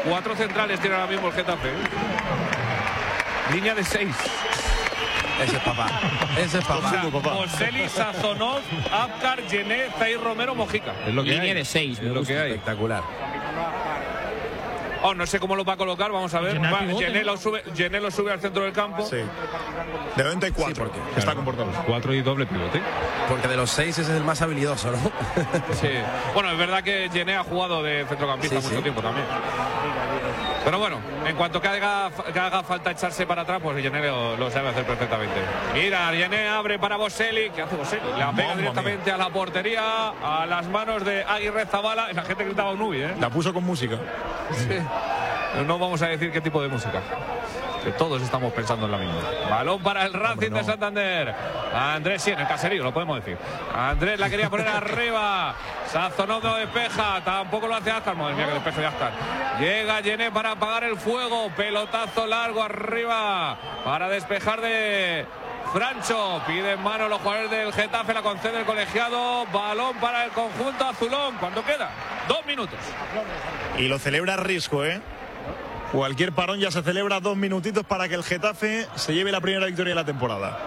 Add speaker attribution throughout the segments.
Speaker 1: 4 centrales tiene ahora mismo el Getafe. Línea de 6.
Speaker 2: Ese es papá. Ese es papá.
Speaker 1: Boselli, Sazonov, Apcar, Gené, Zair Romero, Mojica.
Speaker 3: Es lo que
Speaker 4: Línea
Speaker 3: hay.
Speaker 4: de 6.
Speaker 3: Es lo que hay.
Speaker 2: Espectacular.
Speaker 1: Oh, no sé cómo lo va a colocar, vamos a ver. Gené lo sube al centro del campo.
Speaker 5: Sí. De 94.
Speaker 2: Sí, porque
Speaker 5: está comportado.
Speaker 3: 4 y doble pivote.
Speaker 2: Porque de los 6 ese es el más habilidoso, ¿no?
Speaker 1: Sí. Bueno, es verdad que Gené ha jugado de centrocampista mucho tiempo también. Pero bueno, en cuanto que haga falta echarse para atrás, pues Gené lo sabe hacer perfectamente. Mira, Gené abre para Boselli. ¿Qué hace Boselli? La pega directamente a la portería, a las manos de Aguirre Zabala. La gente gritaba un Ubi, ¿eh?
Speaker 5: La puso con música.
Speaker 1: Sí. No vamos a decir qué tipo de música. Que todos estamos pensando en la misma. Balón para el Racing de Santander. Andrés, sí, en el caserío, lo podemos decir. Andrés la quería poner arriba. Sazonov no despeja. Tampoco lo hace Ascar. Madre mía, que despeje de Ascar. Llega Gené para apagar el fuego. Pelotazo largo arriba. Para despejar de Francho. Pide en mano los jugadores del Getafe. La concede el colegiado. Balón para el conjunto azulón. ¿Cuánto queda? 2 minutos.
Speaker 5: Y lo celebra Risco, ¿eh? Cualquier parón ya se celebra 2 minutitos para que el Getafe se lleve la primera victoria de la temporada.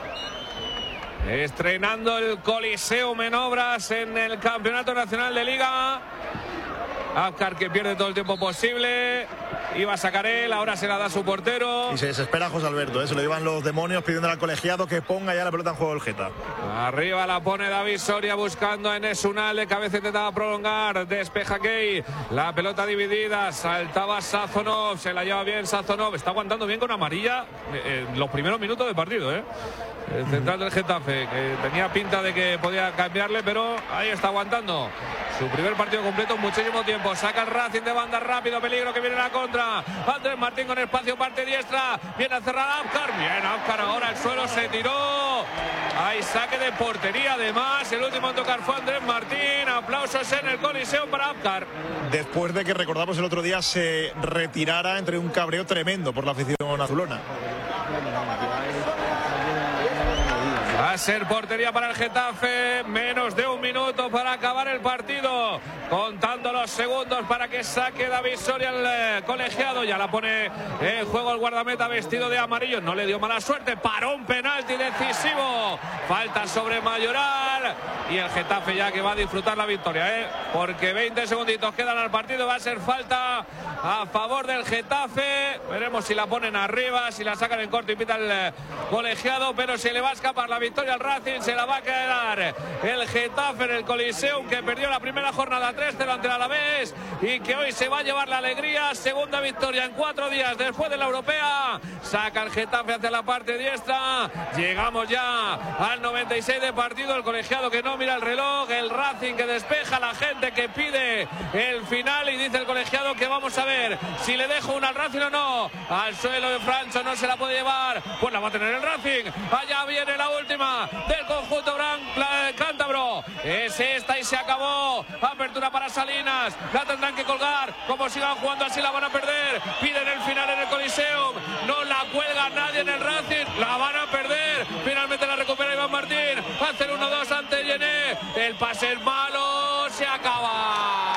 Speaker 1: Estrenando el Coliseum en obras en el Campeonato Nacional de Liga. Apcar que pierde todo el tiempo posible. Iba a sacar él, ahora se la da su portero.
Speaker 5: Y se desespera José Alberto, ¿eh? Se lo llevan los demonios pidiendo al colegiado que ponga ya la pelota en juego el Geta.
Speaker 1: Arriba la pone David Soria buscando a Enes Unal, de cabeza intentaba prolongar, despeja Key, la pelota dividida, saltaba Sazonov, se la lleva bien Sazonov, está aguantando bien con amarilla en los primeros minutos del partido, ¿eh? El central del Getafe, que tenía pinta de que podía cambiarle, pero ahí está aguantando su primer partido completo en muchísimo tiempo. Saca el Racing de banda rápido, peligro que viene la contra. Andrés Martín con espacio, parte diestra, viene a cerrar Apcar, bien Apcar, ahora el suelo se tiró. Hay saque de portería, además el último en tocar fue Andrés Martín. Aplausos en el Coliseo para Apcar.
Speaker 5: Después de que, recordamos, el otro día se retirara entre un cabreo tremendo por la afición azulona.
Speaker 1: Va a ser portería para el Getafe. Menos de 1 minuto para acabar el partido. Contando los segundos para que saque David Soria el colegiado. Ya la pone en juego el guardameta vestido de amarillo. No le dio mala suerte. Paró un penalti decisivo. Falta sobre Mayoral. Y el Getafe ya que va a disfrutar la victoria, ¿eh? Porque 20 segunditos quedan al partido. Va a ser falta a favor del Getafe. Veremos si la ponen arriba, si la sacan en corto y pita el colegiado. Pero se le va a escapar la victoria al Racing. Se la va a quedar el Getafe en el Coliseum, que perdió la primera jornada 3-0 ante el Alavés y que hoy se va a llevar la alegría. Segunda victoria en 4 días después de la europea. Saca el Getafe hacia la parte diestra. Llegamos ya al 96 de partido. El colegiado que no mira el reloj. El Racing que despeja, la gente que pide el final. Y dice el colegiado que vamos a ver si le dejo una al Racing o no. Al suelo de Francho, no se la puede llevar. Pues la va a tener el Racing. Allá viene la última del conjunto cántabro. Es esta y se acabó. Apertura para Salinas. La tendrán que colgar. Como sigan jugando así la van a perder. Piden el final en el Coliseum. No la cuelga nadie en el Racing. La van a perder. Finalmente la recupera Iván Martín. Hace el 1-2 ante Gené. El pase es malo. Se acaba.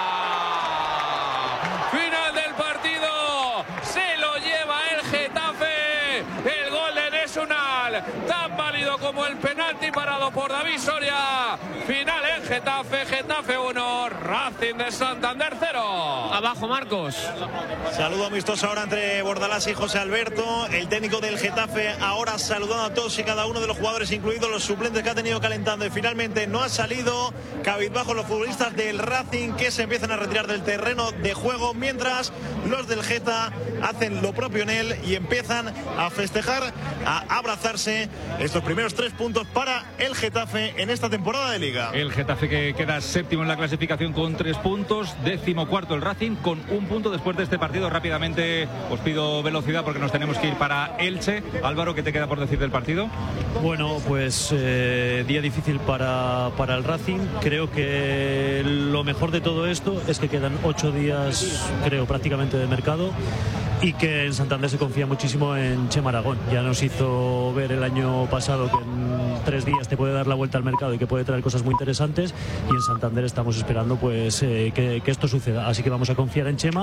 Speaker 1: Final del partido. Se lo lleva el Getafe. El gol de Enes Unal, tan válido como el penalti parado por David Soria. Final en Getafe. Getafe 1, Racing de Santander 0.
Speaker 4: Abajo, Marcos.
Speaker 5: Saludo amistoso ahora entre Bordalás y José Alberto. El técnico del Getafe ahora saludando a todos y cada uno de los jugadores, incluidos los suplentes que ha tenido calentando. Y finalmente no ha salido. Cabizbajo los futbolistas del Racing, que se empiezan a retirar del terreno de juego, mientras los del Geta hacen lo propio en él y empiezan a festejar, a abrazarse estos primeros 3 puntos para el Getafe en esta temporada de Liga.
Speaker 3: El Getafe que queda séptimo en la clasificación con 3 puntos, 14º el Racing con 1 punto después de este partido. Rápidamente os pido velocidad porque nos tenemos que ir para Elche. Álvaro, ¿qué te queda por decir del partido?
Speaker 6: Bueno, pues día difícil para el Racing. Creo que lo mejor de todo esto es que quedan 8 días, creo, prácticamente de mercado, y que en Santander se confía muchísimo en Chema Aragón. Ya nos hizo ver el año pasado que en 3 días te puede dar la vuelta al mercado y que puede traer cosas muy interesantes, y en Santander estamos esperando pues que esto suceda. Así que vamos a confiar en Chema y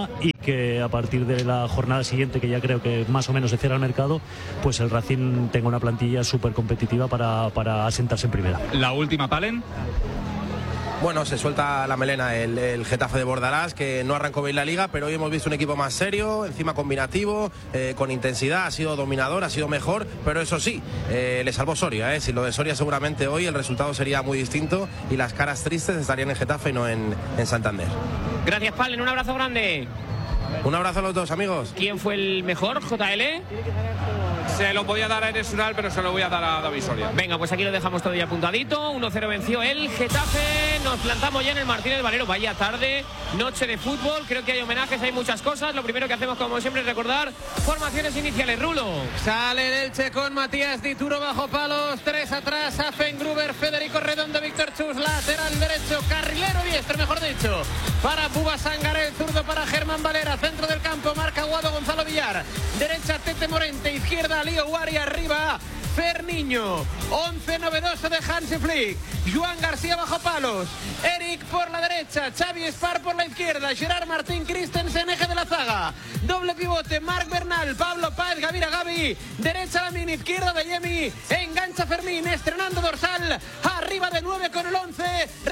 Speaker 6: que a partir de la jornada siguiente, que ya creo que más o menos se cierra el mercado, pues el Racing tenga una plantilla súper competitiva para asentarse en primera.
Speaker 3: La última, Palen.
Speaker 2: Bueno, se suelta la melena el Getafe de Bordalás, que no arrancó bien la liga, pero hoy hemos visto un equipo más serio, encima combinativo, con intensidad, ha sido dominador, ha sido mejor, pero eso sí, le salvó Soria. Sin lo de Soria seguramente hoy el resultado sería muy distinto y las caras tristes estarían en Getafe y no en Santander.
Speaker 4: Gracias, Palen, un abrazo grande.
Speaker 2: Un abrazo a los dos, amigos.
Speaker 4: ¿Quién fue el mejor, JL?
Speaker 1: Se lo podía dar a Enes Unal, pero se lo voy a dar a David Soria.
Speaker 4: Venga, pues aquí lo dejamos todo ya apuntadito. 1-0 venció el Getafe. Nos plantamos ya en el Martínez Valero. Vaya tarde, noche de fútbol. Creo que hay homenajes, hay muchas cosas. Lo primero que hacemos, como siempre, es recordar formaciones iniciales. Rulo.
Speaker 7: Sale el Elche con Matías Dituro bajo palos. 3 atrás, Affengruber, Federico Redondo, Víctor Chus, lateral derecho, carrilero diestro, mejor dicho, para Buba Sangaré, zurdo para Germán Valera, centro del campo, marca Guado Gonzalo Villar, derecha Tete Morente, izquierda Lío Guari, arriba Ferniño, 11 novedoso de Hansi Flick, Joan García bajo palos, Eric por la derecha, Xavi Espar por la izquierda, Gerard Martín Christensen, eje de la zaga, doble pivote, Marc Bernal, Pablo Páez, Gavira Gavi, derecha Lamin, izquierda de Yemi, engancha Fermín, estrenando dorsal, arriba de 9 con el 11,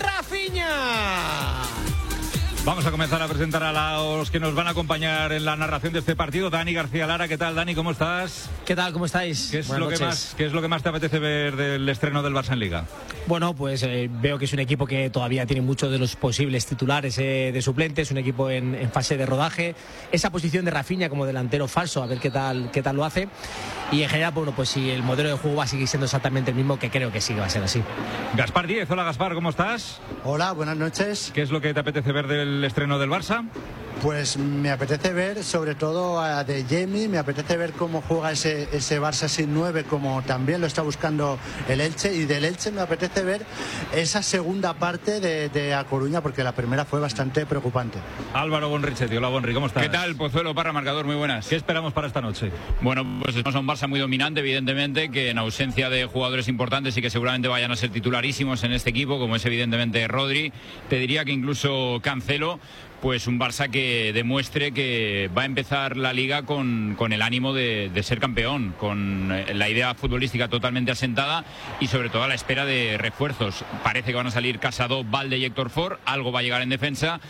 Speaker 7: Rafinha.
Speaker 3: Vamos a comenzar a presentar a los que nos van a acompañar en la narración de este partido. Dani García Lara, ¿qué tal, Dani? ¿Cómo estás?
Speaker 8: ¿Qué tal? ¿Cómo estáis?
Speaker 3: ¿Qué es lo que más te apetece ver del estreno del Barça en Liga?
Speaker 8: Bueno, pues veo que es un equipo que todavía tiene muchos de los posibles titulares de suplentes, un equipo en fase de rodaje. Esa posición de Rafinha como delantero falso, a ver qué tal lo hace. Y en general, bueno, pues si el modelo de juego va a seguir siendo exactamente el mismo, que creo que sí que va a ser así.
Speaker 3: Gaspar Díez, hola Gaspar, ¿cómo estás?
Speaker 9: Hola, buenas noches.
Speaker 3: ¿Qué es lo que te apetece ver del estreno del Barça?
Speaker 9: Pues me apetece ver sobre todo a De Jemi, me apetece ver cómo juega ese Barça sin 9, como también lo está buscando el Elche, y del Elche me apetece ver esa segunda parte de A Coruña, porque la primera fue bastante preocupante.
Speaker 3: Álvaro Bonrichetti, hola Bonri, ¿cómo estás?
Speaker 10: ¿Qué tal? Pozuelo, Parra, marcador, muy buenas.
Speaker 3: ¿Qué esperamos para esta noche?
Speaker 10: Bueno, pues es un Barça muy dominante, evidentemente, que en ausencia de jugadores importantes y que seguramente vayan a ser titularísimos en este equipo, como es evidentemente Rodri, te diría que incluso Cancelo, pues un Barça que demuestre que va a empezar la Liga con el ánimo de ser campeón, con la idea futbolística totalmente asentada y sobre todo a la espera de refuerzos. Parece que van a salir Casado, Valde y Héctor Ford, algo va a llegar en defensa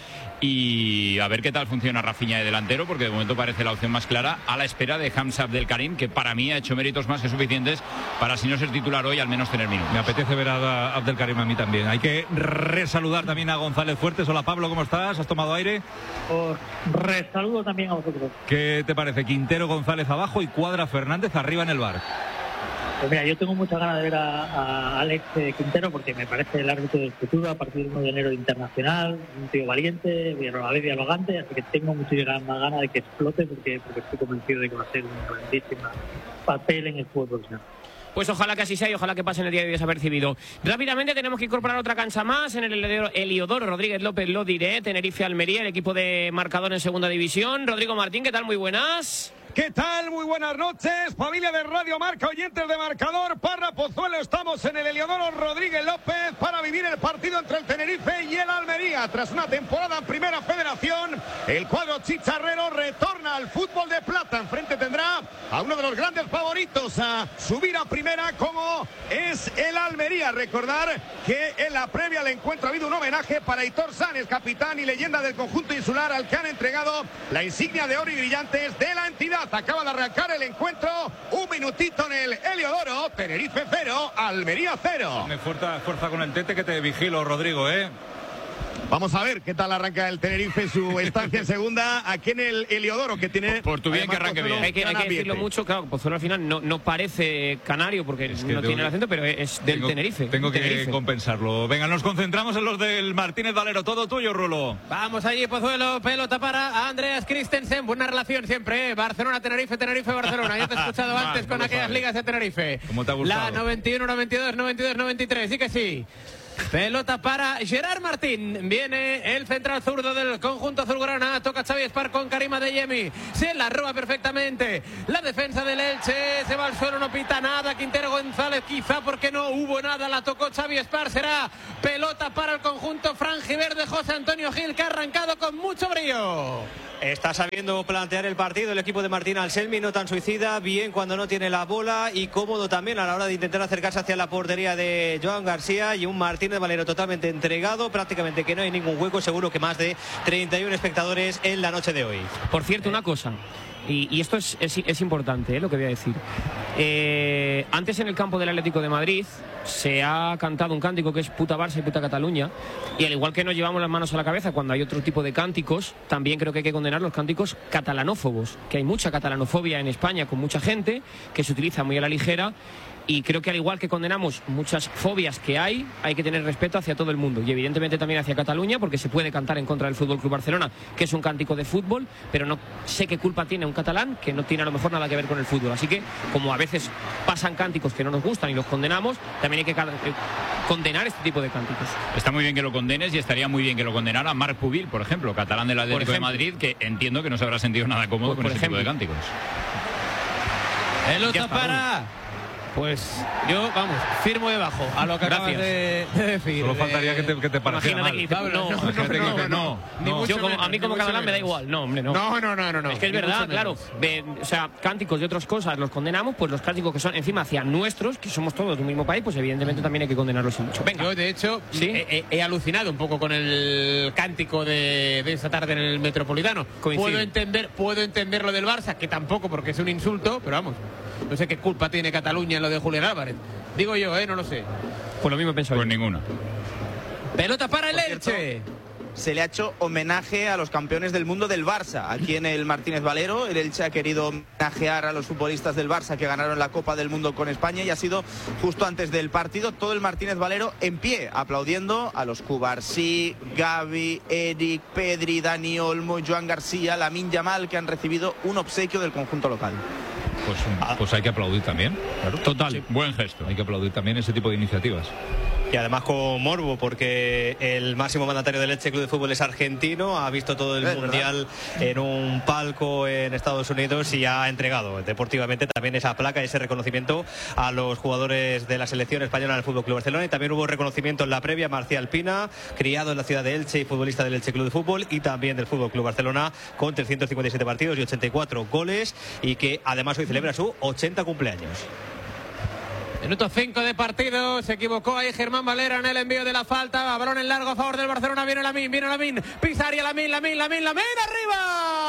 Speaker 10: y a ver qué tal funciona Rafinha de delantero, porque de momento parece la opción más clara, a la espera de Hamza Abdelkarim, que para mí ha hecho méritos más que suficientes para, si no ser titular hoy, al menos tener minutos.
Speaker 3: Me apetece ver a Abdelkarim a mí también. Hay que resaludar también a González Fuertes. Hola Pablo, ¿cómo estás? ¿Has tomado aire?
Speaker 11: Os resaludo también a vosotros.
Speaker 3: ¿Qué te parece? Quintero, González abajo y Cuadra Fernández arriba en el bar.
Speaker 11: Pues mira, yo tengo muchas ganas de ver a Alex Quintero, porque me parece el árbitro del futuro a partir del 1 de enero internacional, un tío valiente, a la vez dialogante, así que tengo muchísimas ganas de que explote, porque estoy convencido de que va a ser un grandísimo papel en el fútbol profesional.
Speaker 4: Pues ojalá que así sea y ojalá que pase en el día de hoy desapercibido. Rápidamente tenemos que incorporar otra cancha más en el Heliodoro Rodríguez López Lodiré, Tenerife Almería, el equipo de marcador en segunda división. Rodrigo Martín, ¿qué tal? Muy buenas.
Speaker 12: ¿Qué tal? Muy buenas noches, familia de Radio Marca, oyentes de Marcador, Parra, Pozuelo. Estamos en el Heliodoro Rodríguez López para vivir el partido entre el Tenerife y el Almería. Tras una temporada en Primera Federación, el cuadro chicharrero retorna al fútbol de plata. Enfrente tendrá a uno de los grandes favoritos a subir a Primera, como es el Almería. Recordar que en la previa al encuentro ha habido un homenaje para Aitor Sánchez, capitán y leyenda del conjunto insular, al que han entregado la insignia de oro y brillantes de la entidad. Acaba de arrancar el encuentro, un minutito en el Heliodoro. Tenerife 0, Almería 0.
Speaker 3: Me fuerza con el Tete, que te vigilo, Rodrigo,
Speaker 12: Vamos a ver qué tal arranca el Tenerife su estancia en segunda aquí en el Heliodoro, que tiene...
Speaker 10: Por tu bien, que arranque bien.
Speaker 4: Hay que decirlo mucho, claro, Pozuelo al final no parece canario, porque no tiene el acento, pero es del Tenerife.
Speaker 3: Tengo que compensarlo. Venga, nos concentramos en los del Martínez Valero. Todo tuyo, Rulo.
Speaker 7: Vamos allí, Pozuelo, pelota para Andreas Christensen. Buena relación siempre, Barcelona-Tenerife, Tenerife-Barcelona. Ya te he escuchado antes con aquellas ligas de Tenerife.
Speaker 3: ¿Cómo te ha gustado?
Speaker 7: La 91, 92, 92, 93, sí que sí. Pelota para Gerard Martín. Viene el central zurdo del conjunto azulgrana. Toca Xavi Espar con Karim Adeyemi. Se la roba perfectamente la defensa del Elche. Se va al suelo, no pita nada. Quintero González, quizá porque no hubo nada. La tocó Xavi Espar. Será pelota para el conjunto franjiverde. José Antonio Gil, que ha arrancado con mucho brío.
Speaker 13: Está sabiendo plantear el partido el equipo de Martín Anselmi, no tan suicida, bien cuando no tiene la bola y cómodo también a la hora de intentar acercarse hacia la portería de Joan García, y un Martínez Valero totalmente entregado, prácticamente que no hay ningún hueco, seguro que más de 31 espectadores en la noche de hoy.
Speaker 4: Por cierto, una cosa, y esto es importante, lo que voy a decir. Antes en el campo del Atlético de Madrid se ha cantado un cántico que es puta Barça y puta Cataluña, y al igual que nos llevamos las manos a la cabeza cuando hay otro tipo de cánticos, también creo que hay que condenar los cánticos catalanófobos, que hay mucha catalanofobia en España con mucha gente que se utiliza muy a la ligera. Y creo que al igual que condenamos muchas fobias que hay que tener respeto hacia todo el mundo y evidentemente también hacia Cataluña, porque se puede cantar en contra del FC Barcelona, que es un cántico de fútbol, pero no sé qué culpa tiene un catalán que no tiene a lo mejor nada que ver con el fútbol. Así que, como a veces pasan cánticos que no nos gustan y los condenamos, también hay que condenar este tipo de cánticos.
Speaker 10: Está muy bien que lo condenes, y estaría muy bien que lo condenara Marc Pubil, por ejemplo, catalán del Atlético de Madrid, que entiendo que no se habrá sentido nada cómodo con ese tipo de cánticos.
Speaker 7: Pelota para... Pues yo, vamos, firmo debajo a lo que acabas de decir.
Speaker 3: Solo faltaría que te pareciera mal.
Speaker 4: A mí como catalán me da igual. No, hombre, no.
Speaker 7: No.
Speaker 4: Es que es verdad, claro. O sea, cánticos de otras cosas los condenamos, pues los cánticos que son encima hacia nuestros, que somos todos de un mismo país, pues evidentemente también hay que condenarlos mucho. Venga.
Speaker 7: Yo, de hecho, ¿sí? he alucinado un poco con el cántico de esta tarde en el Metropolitano. Puedo entender lo del Barça, que tampoco, porque es un insulto, pero vamos, no sé qué culpa tiene Cataluña en lo de Julián Álvarez. Digo yo, no lo sé.
Speaker 4: Pues lo mismo pensaba.
Speaker 10: Pues ninguna.
Speaker 7: Pelota para el Elche.
Speaker 14: Se le ha hecho homenaje a los campeones del mundo del Barça aquí en el Martínez Valero. El Elche ha querido homenajear a los futbolistas del Barça que ganaron la Copa del Mundo con España, y ha sido justo antes del partido, todo el Martínez Valero en pie aplaudiendo a los Cubarsí, Gavi, Eric, Pedri, Dani Olmo, Joan García, Lamine Yamal, que han recibido un obsequio del conjunto local.
Speaker 3: Pues hay que aplaudir también, claro.
Speaker 10: Total, sí. Buen gesto.
Speaker 3: Hay que aplaudir también ese tipo de iniciativas.
Speaker 13: Y además con morbo, porque el máximo mandatario del Elche Club de Fútbol es argentino, ha visto todo el Mundial en un palco en Estados Unidos y ha entregado deportivamente también esa placa, ese reconocimiento a los jugadores de la selección española del FC Barcelona. Y también hubo reconocimiento en la previa a Marcial Pina, criado en la ciudad de Elche y futbolista del Elche Club de Fútbol y también del FC Barcelona, con 357 partidos y 84 goles, y que además hoy celebra su 80 cumpleaños.
Speaker 7: Minuto 5 de partido, se equivocó ahí Germán Valera en el envío de la falta, balón en largo a favor del Barcelona, viene Lamine, pisaría Lamine, arriba,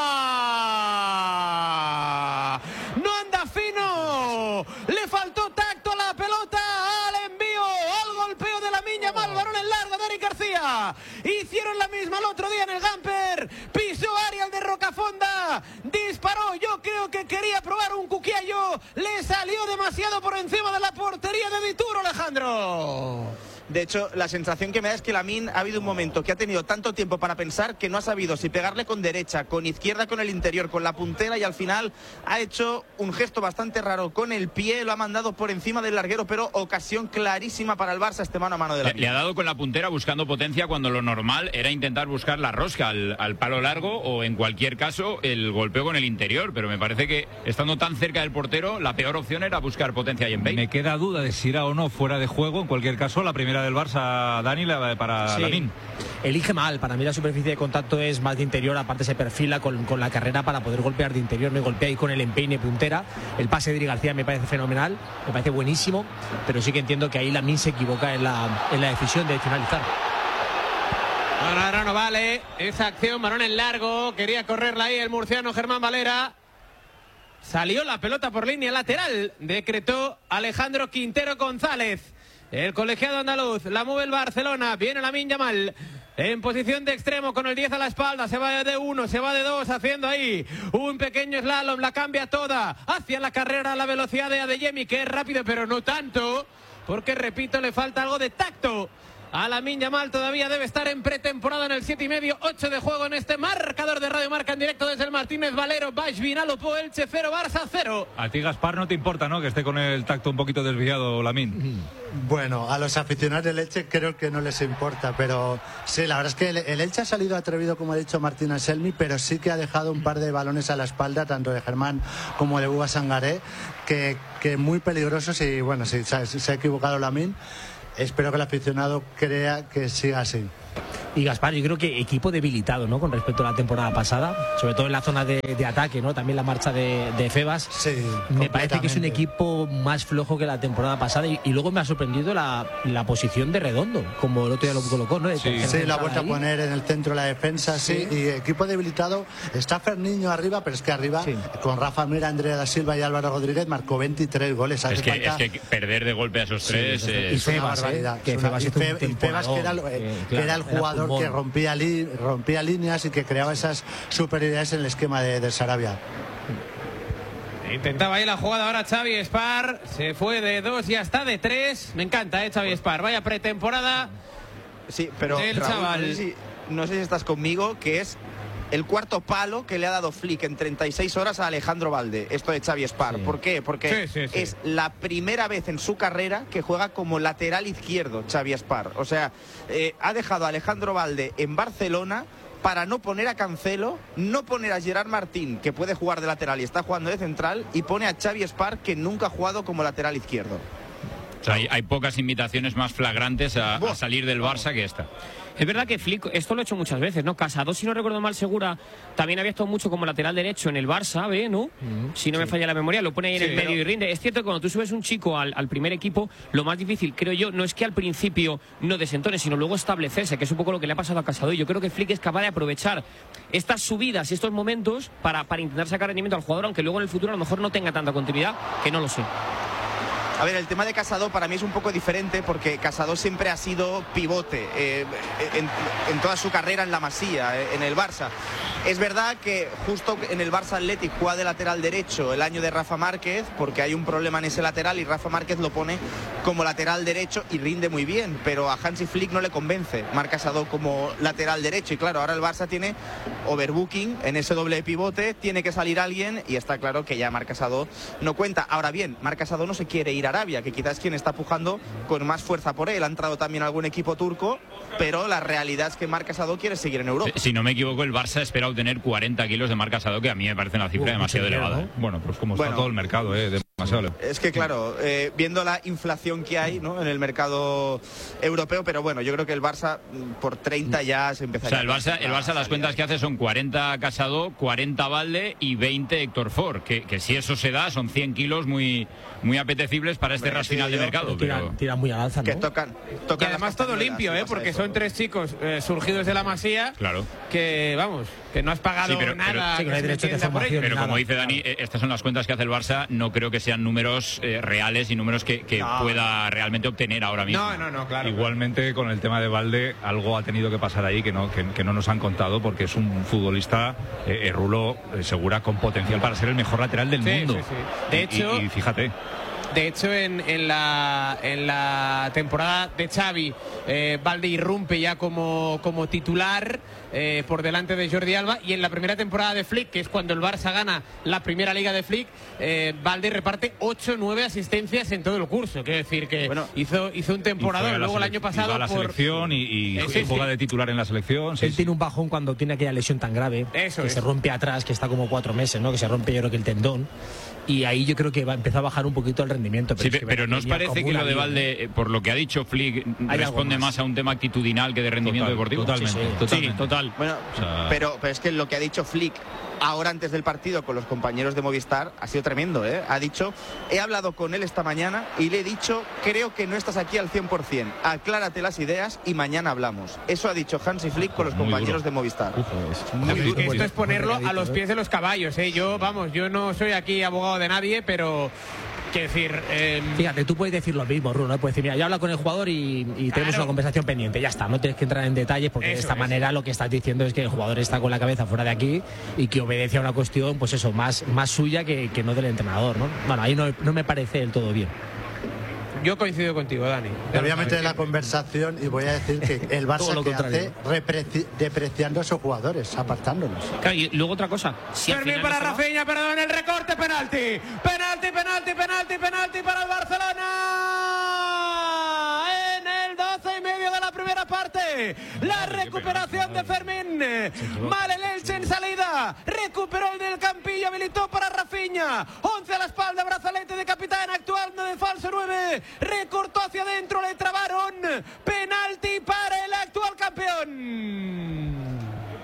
Speaker 7: no anda fino, le faltó tacto a la pelota, al envío, al golpeo de Lamine Yamal, balón en largo de Eric García, hicieron la misma el otro día en el Gamper, pisó área de Rocafonda, disparó, yo creo que quería probar un cuquiallo, le salió demasiado por encima de la portería de Dituro, Alejandro.
Speaker 14: De hecho, la sensación que me da es que Lamine ha habido un momento que ha tenido tanto tiempo para pensar que no ha sabido si pegarle con derecha, con izquierda, con el interior, con la puntera, y al final ha hecho un gesto bastante raro con el pie, lo ha mandado por encima del larguero, pero ocasión clarísima para el Barça, este mano a mano de Lamine.
Speaker 10: Le ha dado con la puntera buscando potencia, cuando lo normal era intentar buscar la rosca al palo largo, o en cualquier caso el golpeo con el interior, pero me parece que estando tan cerca del portero la peor opción era buscar potencia ahí en Bale.
Speaker 3: Me queda duda de si era o no fuera de juego. En cualquier caso, la primera del Barça, Dani, para Lamine.
Speaker 8: Elige mal, para mí la superficie de contacto es más de interior, aparte se perfila con la carrera para poder golpear de interior, me golpea ahí con el empeine puntera. El pase de Eric García me parece fenomenal, me parece buenísimo, pero sí que entiendo que ahí Lamine se equivoca en la decisión de finalizar.
Speaker 7: Bueno, ahora no vale esa acción, balón en largo, quería correrla ahí el murciano Germán Valera. Salió la pelota por línea lateral, decretó Alejandro Quintero González. El colegiado andaluz, la mueve el Barcelona, viene Lamine Yamal en posición de extremo con el 10 a la espalda, se va de 1, se va de 2, haciendo ahí un pequeño slalom, la cambia toda hacia la carrera, la velocidad de Adeyemi, que es rápido pero no tanto, porque repito, le falta algo de tacto a Lamine Yamal, todavía debe estar en pretemporada en el 7,5, 8 de juego en este marcador de Radio Marca en directo desde el Martínez Valero. Baix Vinalopó, Elche 0, Barça 0.
Speaker 3: A ti, Gaspar, no te importa, ¿no?, que esté con el tacto un poquito desviado Lamine.
Speaker 9: Bueno, a los aficionados del Elche creo que no les importa, pero sí, la verdad es que el Elche ha salido atrevido, como ha dicho Martín Anselmi, pero sí que ha dejado un par de balones a la espalda, tanto de Germán como de Bouba Sangaré, que muy peligrosos, y bueno, sí, se ha equivocado Lamine. Espero que el aficionado crea que siga así.
Speaker 8: Y Gaspar, yo creo que equipo debilitado, ¿no? Con respecto a la temporada pasada, sobre todo en la zona de ataque, ¿no? También la marcha de Febas.
Speaker 9: Sí,
Speaker 8: me parece que es un equipo más flojo que la temporada pasada y luego me ha sorprendido la posición de Redondo, como el otro día lo colocó, ¿no?
Speaker 9: Sí, la ha vuelto a poner en el centro de la defensa, sí. Y equipo debilitado. Está Ferniño arriba, pero es que arriba, con Rafa Mira, Andrea da Silva y Álvaro Rodríguez, marcó 23 goles.
Speaker 10: Es que perder de golpe a esos tres
Speaker 9: es una barbaridad. Y Febas, que era el jugador que rompía líneas y que creaba esas superioridades en el esquema del Sarabia.
Speaker 7: Intentaba ahí la jugada ahora Xavi Espar, se fue de 2 y hasta de 3. Me encanta, Xavi Espar, vaya pretemporada.
Speaker 14: Sí, pero
Speaker 7: del
Speaker 14: Raúl,
Speaker 7: chaval.
Speaker 14: No sé si estás conmigo, que es el cuarto palo que le ha dado Flick en 36 horas a Alejandro Balde, esto de Xavi Espar. ¿Por qué? Porque es la primera vez en su carrera que juega como lateral izquierdo Xavi Espar. O sea, ha dejado a Alejandro Balde en Barcelona para no poner a Cancelo, no poner a Gerard Martín, que puede jugar de lateral y está jugando de central, y pone a Xavi Espar, que nunca ha jugado como lateral izquierdo.
Speaker 10: O sea, hay pocas invitaciones más flagrantes a salir del Barça que esta.
Speaker 4: Es verdad que Flick, esto lo ha hecho muchas veces, ¿no? Casado, si no recuerdo mal, Segura, también había estado mucho como lateral derecho en el Barça, ¿no? Si no me falla la memoria, lo pone ahí en el medio y rinde. Es cierto que cuando tú subes un chico al primer equipo, lo más difícil, creo yo, no es que al principio no desentone, sino luego establecerse, que es un poco lo que le ha pasado a Casado. Y yo creo que Flick es capaz de aprovechar estas subidas y estos momentos para intentar sacar rendimiento al jugador, aunque luego en el futuro a lo mejor no tenga tanta continuidad, que no lo sé.
Speaker 14: A ver, el tema de Casado para mí es un poco diferente porque Casado siempre ha sido pivote en toda su carrera en la Masía, en el Barça. Es verdad que justo en el Barça Athletic juega de lateral derecho el año de Rafa Márquez porque hay un problema en ese lateral y Rafa Márquez lo pone como lateral derecho y rinde muy bien, pero a Hansi Flick no le convence Marc Casado como lateral derecho y claro, ahora el Barça tiene overbooking en ese doble pivote, tiene que salir alguien y está claro que ya Marc Casado no cuenta. Ahora bien, Marc Casado no se quiere ir a Arabia, que quizás es quien está pujando con más fuerza por él. Ha entrado también algún equipo turco, pero la realidad es que Marc Casado quiere seguir en Europa.
Speaker 10: Si no me equivoco, el Barça espera obtener 40 kilos de Marc Casado, que a mí me parece una cifra demasiado elevada.
Speaker 3: Bueno, pues como está todo el mercado, demasiado.
Speaker 14: Es que claro, viendo la inflación que hay, ¿no?, en el mercado europeo, pero bueno, yo creo que el Barça por 30 ya se empezaría.
Speaker 10: O sea, el Barça las cuentas que hace son 40 Casado, 40 Balde y 20 Héctor Ford, que si eso se da son 100 kilos muy apetecibles para este ras final de mercado.
Speaker 8: Tiran muy al alza, ¿no?
Speaker 14: Que tocan
Speaker 7: y además todo limpio, porque son 3 chicos surgidos de la Masía.
Speaker 10: Claro.
Speaker 7: Que vamos, que no has pagado nada.
Speaker 10: Pero como dice Dani, estas son las cuentas que hace el Barça. No creo que sean números reales y números que pueda realmente obtener ahora mismo.
Speaker 7: No, claro.
Speaker 3: Igualmente con el tema de Balde, algo ha tenido que pasar ahí que no nos han contado, porque es un futbolista, Rulo, Segura, con potencial para ser el mejor lateral del mundo.
Speaker 7: Sí. De hecho,
Speaker 3: y fíjate.
Speaker 7: De hecho, en la temporada de Xavi, Balde irrumpe ya como titular por delante de Jordi Alba, y en la primera temporada de Flick, que es cuando el Barça gana la primera liga de Flick, Balde reparte 8 o 9 asistencias en todo el curso. Quiero decir que hizo un temporada, luego el año pasado
Speaker 3: a la selección y juega de titular en la selección.
Speaker 8: Él tiene un bajón cuando tiene aquella lesión tan grave, se rompe atrás, que está como 4 meses, ¿no? Que se rompe, yo creo que el tendón. Y ahí yo creo que empezó a bajar un poquito el rendimiento.
Speaker 10: Pero ¿no os parece que lo de Balde, por lo que ha dicho Flick, responde más a un tema actitudinal que de rendimiento deportivo?
Speaker 3: Totalmente.
Speaker 10: Sí, total.
Speaker 14: Bueno, pero es que lo que ha dicho Flick ahora antes del partido con los compañeros de Movistar ha sido tremendo, ¿eh? Ha dicho, he hablado con él esta mañana y le he dicho, creo que no estás aquí al 100%, aclárate las ideas y mañana hablamos. Eso ha dicho Hansi Flick con los compañeros de Movistar.
Speaker 7: Esto es ponerlo a los pies de los caballos, ¿eh? Yo no soy aquí abogado de nadie, pero quiero decir,
Speaker 8: fíjate, tú puedes decir lo mismo, Rulo, ¿no? Puedes decir, mira, yo hablo con el jugador y tenemos una conversación pendiente, ya está, no tienes que entrar en detalles, porque de esta manera lo que estás diciendo es que el jugador está con la cabeza fuera de aquí y que obedece a una cuestión, pues eso, más suya que no del entrenador, ¿no? Bueno, ahí no me parece del todo bien.
Speaker 7: Yo coincido contigo, Dani.
Speaker 9: Me voy a meter en la conversación y voy a decir que el Barça que hace depreciando a esos jugadores, apartándolos.
Speaker 4: Claro, y luego otra cosa.
Speaker 7: Fermín para Rafinha, perdón, el recorte, penalti para el Barcelona. En el 12:30 de la primera parte. La recuperación de Fermín. Mal el Elche en salida. Recuperó en el campillo, habilitó para Rafinha. 11 a la espalda, brazalete de capitán, actuando de falso 9. Recortó hacia adentro, le trabaron. Penalti para el actual campeón.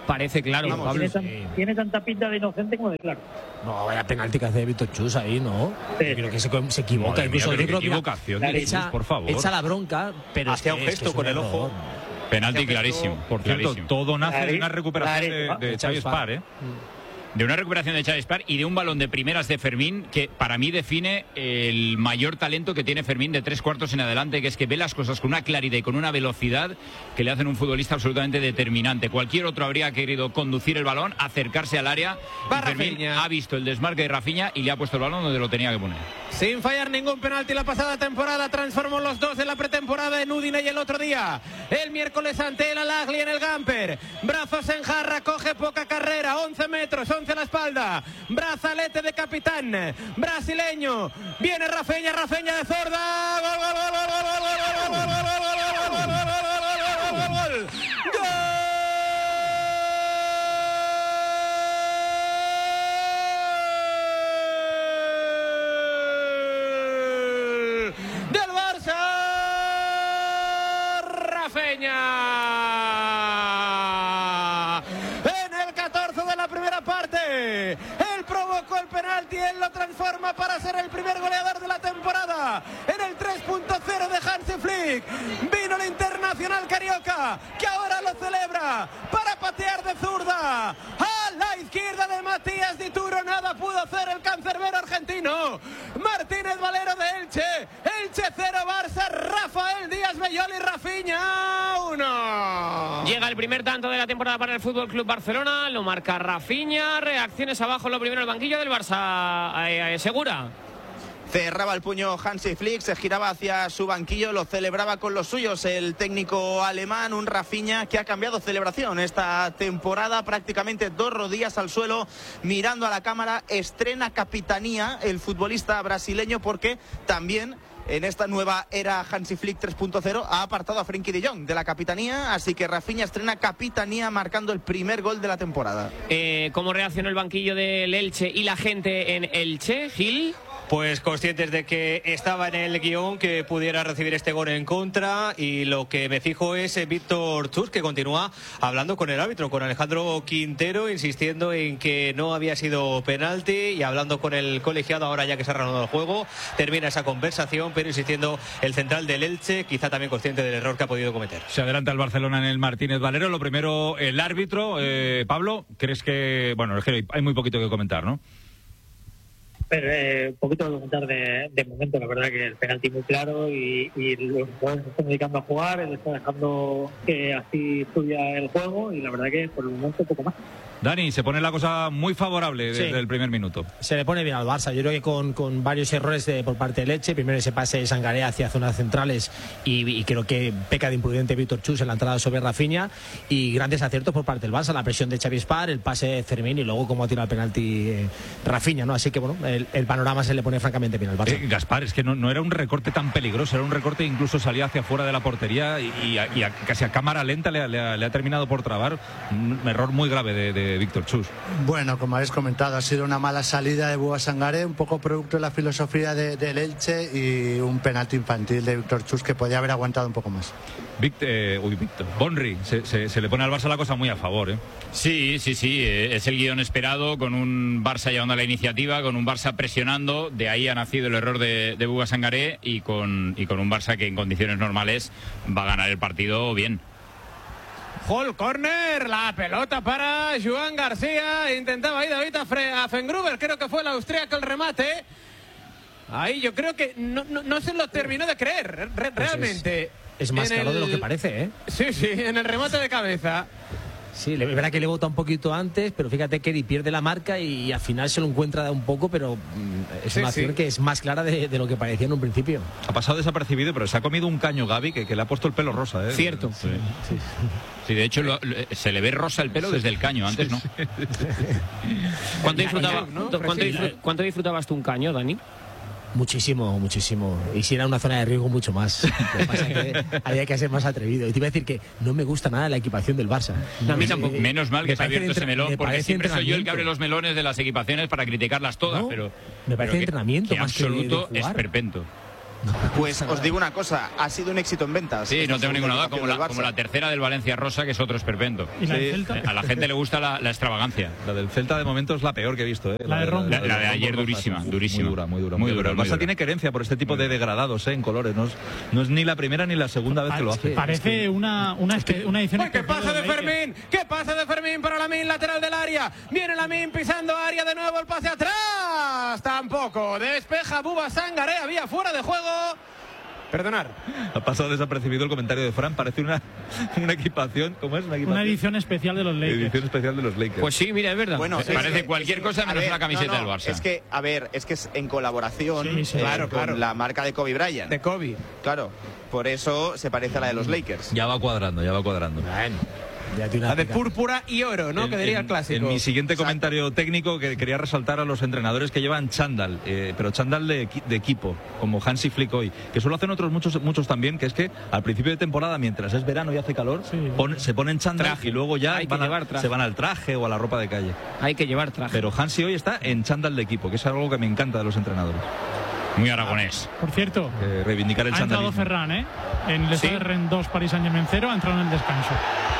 Speaker 4: Parece claro,
Speaker 11: Vamos,
Speaker 4: Pablo.
Speaker 11: tiene tanta pinta de inocente como de claro.
Speaker 8: No, vaya penalti que hace Víctor Chus ahí, ¿no? Yo creo que se equivoca.
Speaker 3: Madre
Speaker 8: Incluso
Speaker 3: mía, pero
Speaker 8: yo
Speaker 3: qué
Speaker 8: creo que
Speaker 3: equivocación de Chus, por favor.
Speaker 8: echa la bronca, pero
Speaker 13: hacía un gesto con el ojo.
Speaker 10: Penalti clarísimo.
Speaker 3: Por cierto,
Speaker 10: clarísimo.
Speaker 3: todo nace de una recuperación de Xavi Spar, ¿eh?
Speaker 10: De una recuperación de Xavi Spar y de un balón de primeras de Fermín que para mí define el mayor talento que tiene Fermín de 3/4 en adelante, que es que ve las cosas con una claridad y con una velocidad que le hacen un futbolista absolutamente determinante. Cualquier otro habría querido conducir el balón, acercarse al área, y Fermín ha visto el desmarque de Rafinha y le ha puesto el balón donde lo tenía que poner.
Speaker 7: Sin fallar ningún penalti la pasada temporada, transformó los dos de la pretemporada en Udine y el otro día. El miércoles ante el Al-Ahly en el Gamper. Brazos en jarra, coge poca carrera, 11 metros, 11 a la espalda. Brazalete de capitán brasileño. Viene Rafinha de zurda. Gol, gol, gol, gol, gol, gol, gol, gol, gol, del Barça, Rafinha. En el 14 de la primera parte, él provocó el penalti, él lo transforma para ser el primer goleador de la temporada. En el 3.0 de Hansi Flick, vino el internacional carioca, que ahora lo celebra para patear de zurda. A la izquierda de Matías Dituro, nada pudo hacer el cancerbero argentino. Martínez Valero de Elche. Elche 0, Barça, Rafael Díaz Bellol y Rafinha 1.
Speaker 4: Llega el primer tanto de la temporada para el Fútbol Club Barcelona, lo marca Rafinha. Reacciones abajo, lo primero el banquillo del Barça. Segura.
Speaker 14: Cerraba el puño Hansi Flick, se giraba hacia su banquillo, lo celebraba con los suyos el técnico alemán, un Rafinha que ha cambiado celebración esta temporada, prácticamente 2 rodillas al suelo, mirando a la cámara. Estrena capitanía el futbolista brasileño, porque también en esta nueva era Hansi Flick 3.0 ha apartado a Frenkie de Jong de la capitanía, así que Rafinha estrena capitanía marcando el primer gol de la temporada.
Speaker 4: ¿Cómo reaccionó el banquillo del Elche y la gente en Elche, Gil?
Speaker 13: Pues conscientes de que estaba en el guión que pudiera recibir este gol en contra, y lo que me fijo es Víctor Chus, que continúa hablando con el árbitro, con Alejandro Quintero, insistiendo en que no había sido penalti, y hablando con el colegiado ahora ya que se ha reanudado el juego. Termina esa conversación, pero insistiendo el central del Elche, quizá también consciente del error que ha podido cometer.
Speaker 3: Se adelanta el Barcelona en el Martínez Valero. Lo primero, el árbitro. Pablo, ¿crees que...? Bueno, es que hay muy poquito que comentar, ¿no?
Speaker 11: Pero poquito de comentar de momento. La verdad que el penalti muy claro, y los jugadores se están dedicando a jugar, él está dejando que así fluya el juego, y la verdad que por el momento poco más.
Speaker 3: Dani, se pone la cosa muy favorable desde el primer minuto.
Speaker 8: Se le pone bien al Barça. Yo creo que con varios errores por parte de Elche. Primero ese pase de Sangaré hacia zonas centrales, y creo que peca de imprudente Víctor Chus en la entrada sobre Rafinha, y grandes aciertos por parte del Barça, la presión de Xavi Spar, el pase de Fermín, y luego cómo ha tirado el penalti Rafinha, ¿no? Así que bueno, el panorama se le pone francamente bien al Barça.
Speaker 3: Gaspar, es que no era un recorte tan peligroso, era un recorte que incluso salía hacia fuera de la portería, y casi a cámara lenta le ha terminado por trabar. Un error muy grave de Víctor Chus.
Speaker 9: Bueno, como habéis comentado, ha sido una mala salida de Búa Sangaré, un poco producto de la filosofía del Elche, y un penalti infantil de Víctor Chus que podía haber aguantado un poco más.
Speaker 3: Víctor Bonri, se le pone al Barça la cosa muy a favor, ¿eh?
Speaker 10: Sí, es el guión esperado, con un Barça llevando la iniciativa, con un Barça presionando. De ahí ha nacido el error de Búa Sangaré, y con un Barça que en condiciones normales va a ganar el partido bien.
Speaker 7: Hall corner, la pelota para Joan García. Intentaba ahí David Affengruber, creo que fue el austríaco el remate. Ahí yo creo que no se lo terminó de creer, realmente.
Speaker 8: Es más claro de lo que parece, ¿eh?
Speaker 7: Sí, en el remate de cabeza.
Speaker 8: Sí, es verdad que le bota un poquito antes, pero fíjate que pierde la marca y al final se lo encuentra un poco, pero es una acción que es más clara de lo que parecía en un principio.
Speaker 3: Ha pasado desapercibido, pero se ha comido un caño Gavi que le ha puesto el pelo rosa, ¿eh?
Speaker 4: Cierto.
Speaker 10: Sí, de hecho se le ve rosa el pelo desde el caño, antes no.
Speaker 4: ¿Cuánto disfrutabas tú un caño, Dani?
Speaker 8: Muchísimo. Y si era una zona de riesgo, mucho más. Lo que pasa es que había que ser más atrevido. Y te iba a decir que no me gusta nada la equipación del Barça.
Speaker 10: No, a mí tampoco. Menos mal que se ha abierto ese melón, porque siempre soy yo el que abre los melones de las equipaciones para criticarlas todas.
Speaker 8: No,
Speaker 10: pero
Speaker 8: me parece entrenamiento
Speaker 10: que
Speaker 8: más
Speaker 10: absoluto
Speaker 8: que de jugar.
Speaker 10: esperpento.
Speaker 14: Pues os digo una cosa, ha sido un éxito en ventas.
Speaker 10: Sí, no tengo ninguna duda, como la tercera del Valencia Rosa, que es otro esperpento.
Speaker 3: ¿Y la del Celta?
Speaker 10: A la gente le gusta la extravagancia.
Speaker 3: La del Celta de momento es la peor que he visto.
Speaker 10: La de ayer durísima.
Speaker 3: Muy dura. El Barça tiene querencia por este tipo de degradados en colores. No es ni la primera ni la segunda vez que lo hace.
Speaker 15: Parece una edición.
Speaker 7: ¡Qué pasa de Fermín! ¡Qué pasa de Fermín para Lamine, lateral del área! Viene Lamine pisando área de nuevo, el pase atrás. Tampoco. Despeja Buba Sangaré, había fuera de juego. Perdonar.
Speaker 3: Ha pasado desapercibido el comentario de Fran. Parece una equipación. ¿Cómo es?
Speaker 15: Una edición especial de los Lakers.
Speaker 3: Edición especial de los Lakers.
Speaker 4: Pues sí, mira, es verdad.
Speaker 14: Bueno,
Speaker 10: parece cualquier cosa menos una camiseta del Barça.
Speaker 14: Es que es en colaboración
Speaker 7: claro.
Speaker 14: con la marca de Kobe Bryant.
Speaker 7: De Kobe.
Speaker 14: Claro, por eso se parece a la de los Lakers.
Speaker 3: Ya va cuadrando.
Speaker 7: Bueno. La de púrpura y oro, ¿no? Que diría el clásico.
Speaker 3: En mi siguiente comentario técnico, que quería resaltar a los entrenadores que llevan chándal, pero chándal de equipo, como Hansi Flick hoy, que solo hacen otros muchos también, que es que al principio de temporada, mientras es verano y hace calor, se ponen chándal y luego ya se van al traje o a la ropa de calle.
Speaker 4: Hay que llevar traje.
Speaker 3: Pero Hansi hoy está en chándal de equipo, que es algo que me encanta de los entrenadores.
Speaker 10: Muy aragonés.
Speaker 15: Por cierto,
Speaker 3: reivindicar el
Speaker 15: ha entrado
Speaker 3: chándalismo.
Speaker 15: Ferran, en el Stade Rennes 2, Paris Saint-Germain 0, ha entrado en el descanso.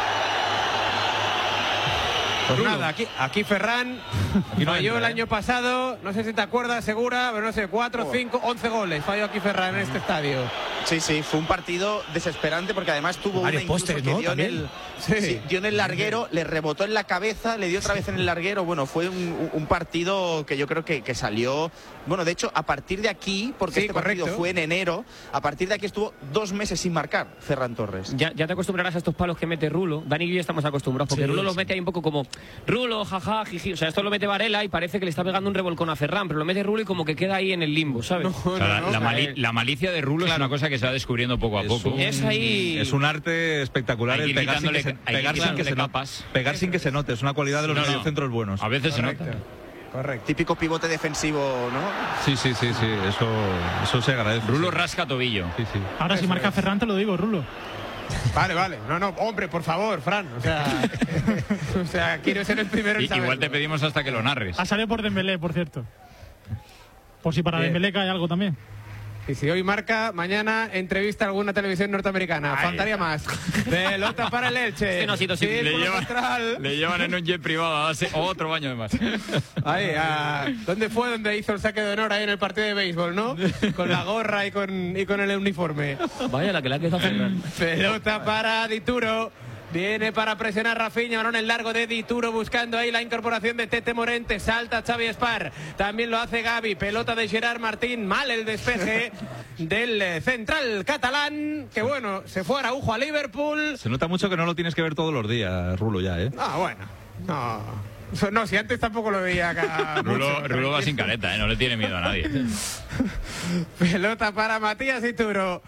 Speaker 7: Pues nada, aquí Ferran falló el año pasado, no sé si te acuerdas, Segura, pero no sé, 4, 5, 11 goles falló aquí Ferran en este estadio.
Speaker 14: Sí, fue un partido desesperante porque además tuvo una incluso que dio en el larguero, le rebotó en la cabeza, le dio otra vez en el larguero. Bueno, fue un partido que yo creo que salió. Bueno, de hecho, a partir de aquí, porque este partido fue en enero, a partir de aquí estuvo 2 meses sin marcar Ferran Torres.
Speaker 4: Ya te acostumbrarás a estos palos que mete Rulo. Dani y yo estamos acostumbrados, porque Rulo los mete ahí un poco como Rulo, jaja, jiji. O sea, esto lo mete Varela y parece que le está pegando un revolcón a Ferran, pero lo mete Rulo y como que queda ahí en el limbo, ¿sabes?
Speaker 10: La malicia de Rulo es una cosa que se va descubriendo poco a poco.
Speaker 3: Es un arte espectacular el pegar sin que se note. Es una cualidad de los mediocentros buenos.
Speaker 10: A veces se nota.
Speaker 14: Correcto. Típico pivote defensivo, ¿no?
Speaker 3: Sí. Eso se agradece.
Speaker 10: Rulo rasca tobillo.
Speaker 3: Sí.
Speaker 15: Ahora si marca Ferran te lo digo, Rulo.
Speaker 7: Vale. No, hombre, por favor, Fran. O sea, quiero ser el primero en saberlo.
Speaker 10: Igual te pedimos hasta que lo narres.
Speaker 15: Ha salido por Dembélé, por cierto. Por si para Dembélé cae algo también.
Speaker 7: Y si hoy marca, mañana entrevista a alguna televisión norteamericana. Faltaría más. Pelota para el Elche.
Speaker 10: Le llevan en un jet privado hace otro baño de más.
Speaker 7: ¿Dónde fue donde hizo el saque de honor ahí en el partido de béisbol, no? Con la gorra y con el uniforme.
Speaker 4: Vaya, la que le ha quedado Ferran.
Speaker 7: Pelota para Dituro. Viene para presionar Rafinha, balón en largo de Dituro buscando ahí la incorporación de Tete Morente, salta Xavi Espar, también lo hace Gavi, pelota de Gerard Martín, mal el despeje del central catalán, que bueno, se fue Araujo a Liverpool.
Speaker 3: Se nota mucho que no lo tienes que ver todos los días, Rulo, ya,
Speaker 7: No, si antes tampoco lo veía acá.
Speaker 10: Rulo va sin careta, no le tiene miedo a nadie.
Speaker 7: Pelota para Matías Dituro.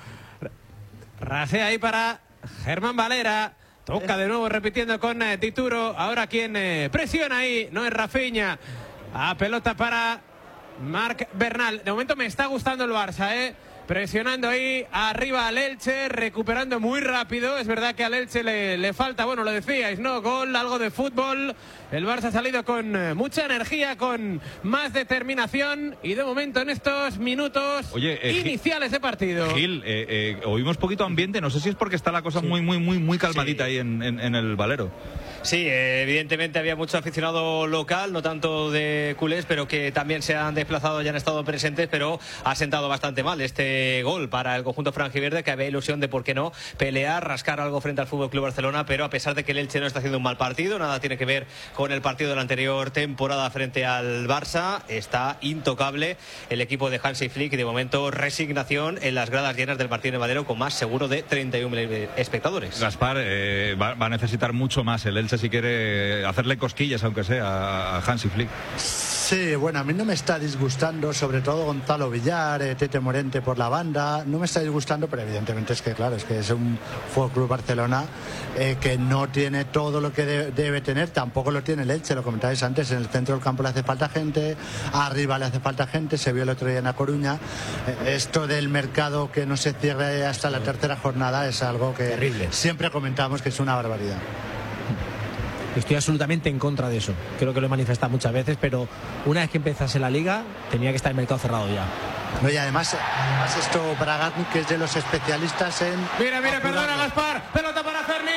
Speaker 7: Rasea ahí para Germán Valera. Toca de nuevo repitiendo con Dituro. Ahora quien presiona ahí no es Rafinha. Pelota para Marc Bernal. De momento me está gustando el Barça, presionando ahí arriba al Elche, recuperando muy rápido. Es verdad que al Elche le falta, bueno, lo decíais, ¿no? Gol, algo de fútbol. El Barça ha salido con mucha energía, con más determinación y de momento en estos minutos iniciales de partido.
Speaker 3: Gil, oímos poquito ambiente, no sé si es porque está la cosa muy calmadita ahí en el Valero.
Speaker 16: Sí, evidentemente había mucho aficionado local, no tanto de culés, pero que también se han desplazado y han estado presentes, pero ha sentado bastante mal este gol para el conjunto franjiverde, que había ilusión de, por qué no, pelear, rascar algo frente al FC Barcelona, pero a pesar de que el Elche no está haciendo un mal partido, nada tiene que ver con el partido de la anterior temporada frente al Barça, está intocable el equipo de Hansi Flick y de momento resignación en las gradas llenas del Martínez Valero con más seguro de 31.000 espectadores.
Speaker 3: Gaspar, va a necesitar mucho más el Elche si quiere hacerle cosquillas, aunque sea, a Hansi Flick.
Speaker 9: Sí, bueno, a mí no me está disgustando, sobre todo Gonzalo Villar, Tete Morente por la banda, no me está disgustando, pero evidentemente es que, claro, es que es un FC Barcelona que no tiene todo lo que debe tener, tampoco lo tiene el Elche, lo comentabais antes, en el centro del campo le hace falta gente, arriba le hace falta gente, se vio el otro día en A Coruña. Esto del mercado que no se cierre hasta la tercera jornada es algo que terrible. Siempre comentamos que es una barbaridad.
Speaker 8: Estoy absolutamente en contra de eso. Creo que lo he manifestado muchas veces, pero una vez que empezase la liga tenía que estar el mercado cerrado ya.
Speaker 9: No, y además esto Bragarnik, que es de los especialistas en...
Speaker 7: Mira, perdona Gaspar, pelota para Ferniño,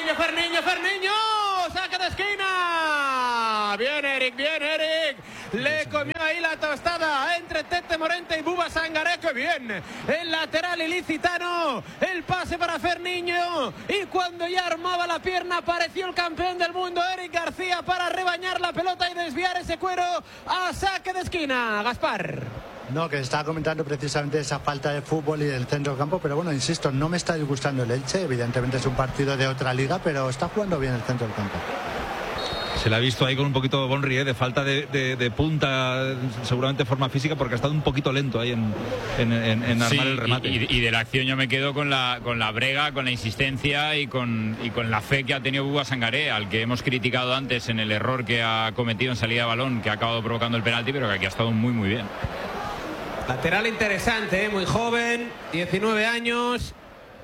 Speaker 7: saque de esquina. Bien Eric, le comió ahí la tostada entre Tete Morente y Buba Sangaré, que bien, el lateral ilicitano, el pase para Ferniño, y cuando ya armaba la pierna apareció el campeón del mundo Eric García para rebañar la pelota y desviar ese cuero a saque de esquina. Gaspar.
Speaker 9: No, que estaba comentando precisamente esa falta de fútbol y del centro del campo, pero bueno, insisto, no me está disgustando el Elche, evidentemente es un partido de otra liga, pero está jugando bien el centro del campo.
Speaker 3: Se le ha visto ahí con un poquito de Bonri, de falta de punta, seguramente forma física, porque ha estado un poquito lento ahí en armar el remate.
Speaker 10: Y de la acción yo me quedo con la brega, con la insistencia y con la fe que ha tenido Buba Sangaré, al que hemos criticado antes en el error que ha cometido en salida de balón, que ha acabado provocando el penalti, pero que aquí ha estado muy muy bien.
Speaker 7: Lateral interesante, muy joven, 19 años.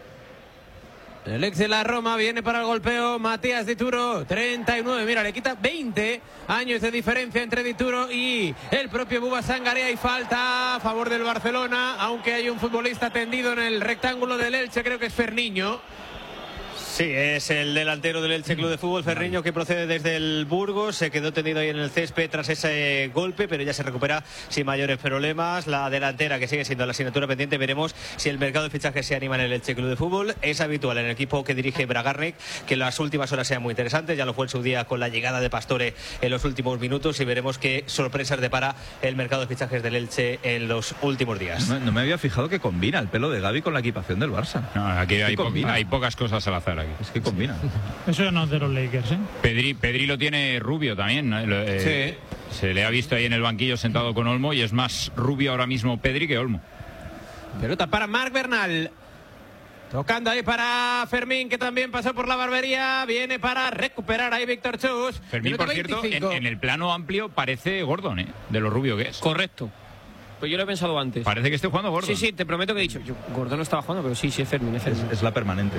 Speaker 7: El ex de la Roma viene para el golpeo. Matías Dituro, 39. Mira, le quita 20 años de diferencia entre Dituro y el propio Buba Sangaré. Hay falta a favor del Barcelona, aunque hay un futbolista tendido en el rectángulo del Elche, creo que es Ferniño.
Speaker 16: Sí, es el delantero del Elche Club de Fútbol, Ferniño, que procede desde el Burgos. Se quedó tendido ahí en el césped tras ese golpe, pero ya se recupera sin mayores problemas. La delantera, que sigue siendo la asignatura pendiente. Veremos si el mercado de fichajes se anima en el Elche Club de Fútbol. Es habitual en el equipo que dirige Bragarnik que las últimas horas sean muy interesantes. Ya lo fue en su día con la llegada de Pastore en los últimos minutos, y veremos qué sorpresas depara el mercado de fichajes del Elche en los últimos días.
Speaker 3: No me había fijado que combina el pelo de Gavi con la equipación del Barça.
Speaker 10: No, aquí hay pocas cosas al azar aquí.
Speaker 3: Es que combina.
Speaker 15: Eso ya no es de los Lakers, ¿eh?
Speaker 10: Pedri lo tiene rubio también, ¿no?
Speaker 7: Sí.
Speaker 10: Se le ha visto ahí en el banquillo sentado con Olmo, y es más rubio ahora mismo Pedri que Olmo.
Speaker 7: Pelota para Marc Bernal. Tocando ahí para Fermín, que también pasó por la barbería. Viene para recuperar ahí Víctor Chus.
Speaker 10: Fermín, por cierto, en el plano amplio parece Gordon, de lo rubio que es.
Speaker 4: Correcto. Pues yo lo he pensado antes.
Speaker 10: Parece que esté jugando Gordon.
Speaker 4: Sí, te prometo que he dicho. Gordon no estaba jugando, pero sí, es Fermín.
Speaker 3: Es la permanente.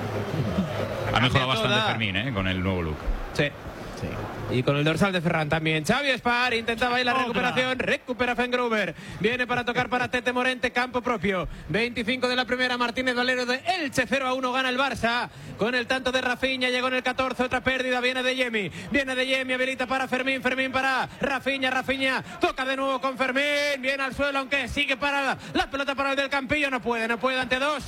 Speaker 10: Ha mejorado bastante Fermín, con el nuevo look.
Speaker 7: Sí. Y con el dorsal de Ferran también. Xavi Espar intentaba ahí la recuperación. Recupera Fengruber. Viene para tocar para Tete Morente, campo propio. 25 de la primera, Martínez Valero de Elche. 0-1 gana el Barça. Con el tanto de Rafinha, llegó en el 14. Otra pérdida, viene de Yemi. Habilita para Fermín. Fermín para Rafinha. Toca de nuevo con Fermín. Viene al suelo, aunque sigue para la pelota para el del Campillo. No puede ante dos.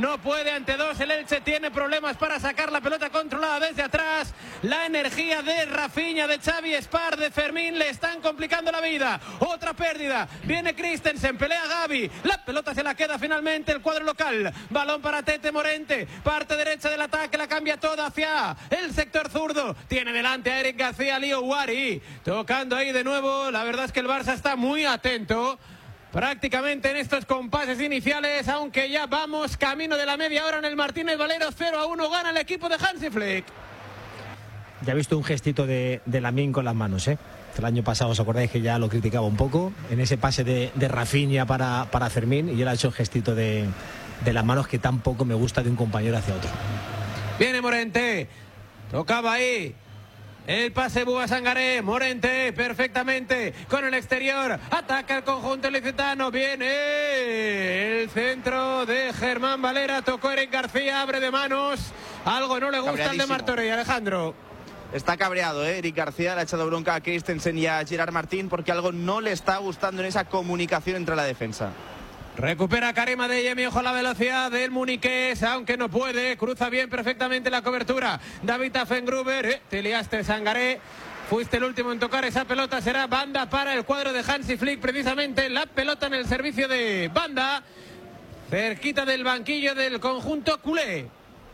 Speaker 7: El Elche tiene problemas para sacar la pelota controlada desde atrás. La energía de Rafinha, de Xavi Espar, de Fermín le están complicando la vida. Otra pérdida, viene Christensen, pelea Gavi, la pelota se la queda finalmente el cuadro local. Balón para Tete Morente, parte derecha del ataque, la cambia toda hacia el sector zurdo. Tiene delante a Eric García, Lío Wari, tocando ahí de nuevo. La verdad es que el Barça está muy atento prácticamente en estos compases iniciales, aunque ya vamos camino de la media hora en el Martínez Valero. 0-1 gana el equipo de Hansi Flick.
Speaker 8: Ya he visto un gestito de Lamine con las manos, ¿eh? El año pasado, ¿os acordáis que ya lo criticaba un poco? En ese pase de Rafinha para Fermín, y él ha hecho el gestito de las manos que tampoco me gusta de un compañero hacia otro.
Speaker 7: Viene Morente, tocaba ahí el pase Buba Sangaré. Morente perfectamente con el exterior, ataca el conjunto licitano. Viene el centro de Germán Valera, tocó Eric García, abre de manos. Algo no le gusta al de Martorell, Alejandro.
Speaker 14: Está cabreado, Eric García, le ha echado bronca a Christensen y a Gerard Martín porque algo no le está gustando en esa comunicación entre la defensa.
Speaker 7: Recupera Karim Adeyemi, ojo a la velocidad del muniqués, aunque no puede, cruza bien perfectamente la cobertura. David Fengruber, te liaste Sangaré, fuiste el último en tocar esa pelota, será banda para el cuadro de Hansi Flick, precisamente la pelota en el servicio de banda, cerquita del banquillo del conjunto culé.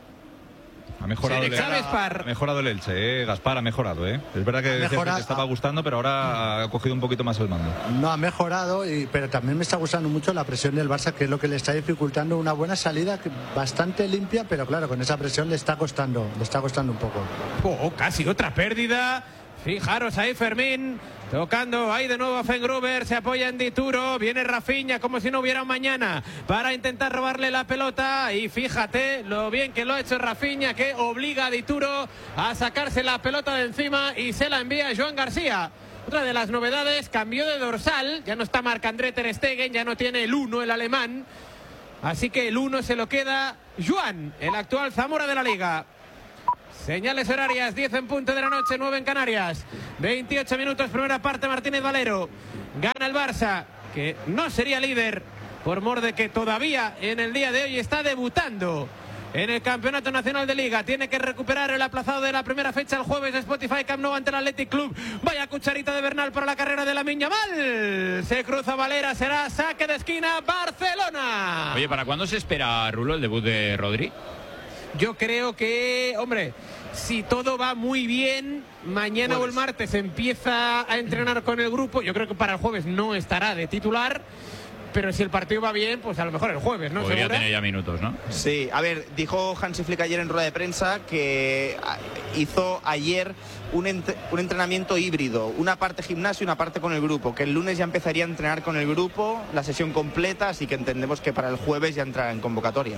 Speaker 3: Ha mejorado, ha mejorado el Elche, Gaspar ha mejorado, Es verdad que decía que estaba gustando, pero ahora ha cogido un poquito más el mando.
Speaker 9: No, ha mejorado, pero también me está gustando mucho la presión del Barça, que es lo que le está dificultando una buena salida, bastante limpia, pero claro, con esa presión le está costando un poco.
Speaker 7: Casi otra pérdida. Fijaros ahí Fermín, Tocando ahí de nuevo a Fengruber, se apoya en Dituro, viene Rafinha como si no hubiera un mañana para intentar robarle la pelota y fíjate lo bien que lo ha hecho Rafinha, que obliga a Dituro a sacarse la pelota de encima y se la envía a Joan García. Otra de las novedades, cambió de dorsal, ya no está Marc-André ter Stegen, ya no tiene el 1 el alemán, así que el 1 se lo queda Joan, el actual Zamora de la Liga. Señales horarias, 10 en punto de la noche, 9 en Canarias. 28 minutos, primera parte, Martínez Valero. Gana el Barça, que no sería líder, por mor de que todavía en el día de hoy está debutando en el Campeonato Nacional de Liga. Tiene que recuperar el aplazado de la primera fecha el jueves de Spotify Camp Nou ante el Athletic Club. Vaya cucharita de Bernal para la carrera de Lamine Yamal. Se cruza Valera, será saque de esquina Barcelona.
Speaker 10: Oye, ¿para cuándo se espera, Rulo, el debut de Rodri?
Speaker 7: Yo creo que, hombre, si todo va muy bien, mañana o el martes empieza a entrenar con el grupo. Yo creo que para el jueves no estará de titular, pero si el partido va bien, pues a lo mejor el jueves, ¿no?
Speaker 10: Podría
Speaker 7: ¿Segura?
Speaker 10: tener ya minutos, ¿no?
Speaker 14: Sí, a ver, dijo Hansi Flick ayer en rueda de prensa que hizo ayer un entrenamiento híbrido, una parte gimnasio y una parte con el grupo, que el lunes ya empezaría a entrenar con el grupo, la sesión completa, así que entendemos que para el jueves ya entrará en convocatoria.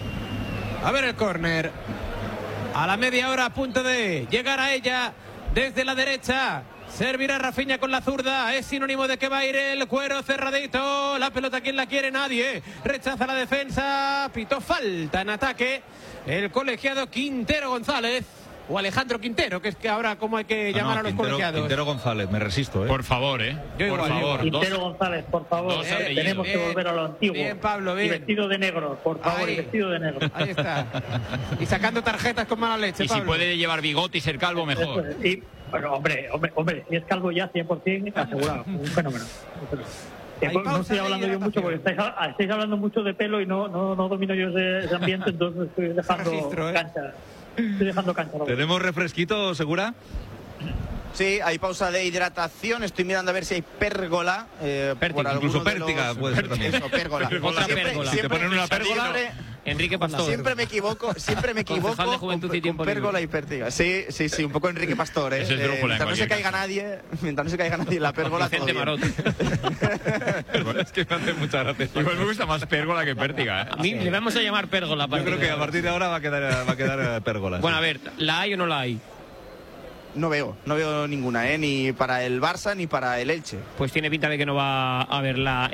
Speaker 7: A ver el córner. A la media hora a punto de llegar a ella desde la derecha. Servirá Rafinha con la zurda. Es sinónimo de que va a ir el cuero cerradito. La pelota, ¿quién la quiere? Nadie. Rechaza la defensa. Pitó falta en ataque el colegiado Quintero González. O Alejandro Quintero, que es que ahora como hay que llamar a los colegiados.
Speaker 3: Quintero González, me resisto, ¿eh?
Speaker 10: Por favor,
Speaker 7: Yo
Speaker 10: por
Speaker 7: igual,
Speaker 10: favor.
Speaker 11: Quintero González, por favor. Tenemos que volver a lo antiguo.
Speaker 7: Bien, Pablo, bien.
Speaker 11: Y vestido de negro, por favor, y vestido de negro.
Speaker 7: Ahí está. Y sacando tarjetas con mala leche,
Speaker 10: Y
Speaker 7: Pablo.
Speaker 10: si puede llevar bigote y ser calvo, mejor.
Speaker 11: Y, bueno, hombre, si es calvo ya 100% asegurado. Un fenómeno. No estoy hablando yo mucho porque estáis hablando mucho de pelo y no domino yo ese ambiente, entonces estoy dejando cancha.
Speaker 3: ¿Tenemos refresquito, Segura?
Speaker 14: Sí, hay pausa de hidratación. Estoy mirando a ver si hay pérgola.
Speaker 3: Incluso pértiga puede ser también.
Speaker 14: Eso, pérgola.
Speaker 3: Otra pérgola. Si te ponen una pérgola...
Speaker 4: Enrique Pastor.
Speaker 14: Siempre me equivoco
Speaker 4: Concejal de Juventud y Tiempo
Speaker 14: con pérgola y pértiga. Sí, un poco Enrique Pastor.
Speaker 10: Ese es brújula,
Speaker 14: mientras no se caiga nadie en la pérgola.
Speaker 4: Vicente Marot.
Speaker 3: Es que me hace mucha gracia.
Speaker 10: Igual me gusta más pérgola que pértiga, ¿eh?
Speaker 4: A mí le vamos a llamar pérgola.
Speaker 3: Yo creo que a partir de ahora va a quedar pérgola.
Speaker 4: Bueno, a ver, ¿la hay o no la hay?
Speaker 14: No veo ninguna, ni para el Barça ni para el Elche.
Speaker 4: Pues tiene pinta de que no va a haberla.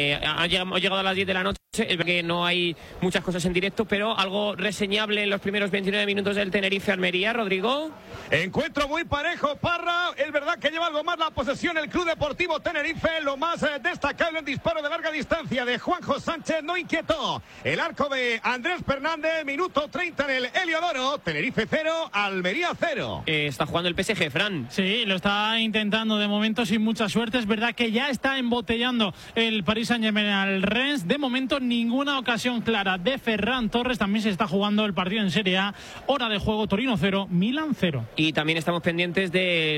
Speaker 4: Hemos llegado a las 10 de la noche, es verdad que no hay muchas cosas en directo, pero algo reseñable en los primeros 29 minutos del Tenerife-Almería, Rodrigo.
Speaker 12: Encuentro muy parejo, Parra. Es verdad que lleva algo más la posesión el Club Deportivo Tenerife. Lo más destacable en disparo de larga distancia de Juanjo Sánchez no inquietó el arco de Andrés Fernández. Minuto 30 en el Heliodoro. Tenerife 0, Almería 0.
Speaker 4: Está jugando el PSG, Fran.
Speaker 15: Sí, lo está intentando de momento sin mucha suerte. Es verdad que ya está embotellando el Paris Saint-Germain al Rennes. De momento ninguna ocasión clara de Ferran Torres. También se está jugando el partido en Serie A. Hora de juego, Torino 0, Milan 0.
Speaker 4: Y también estamos pendientes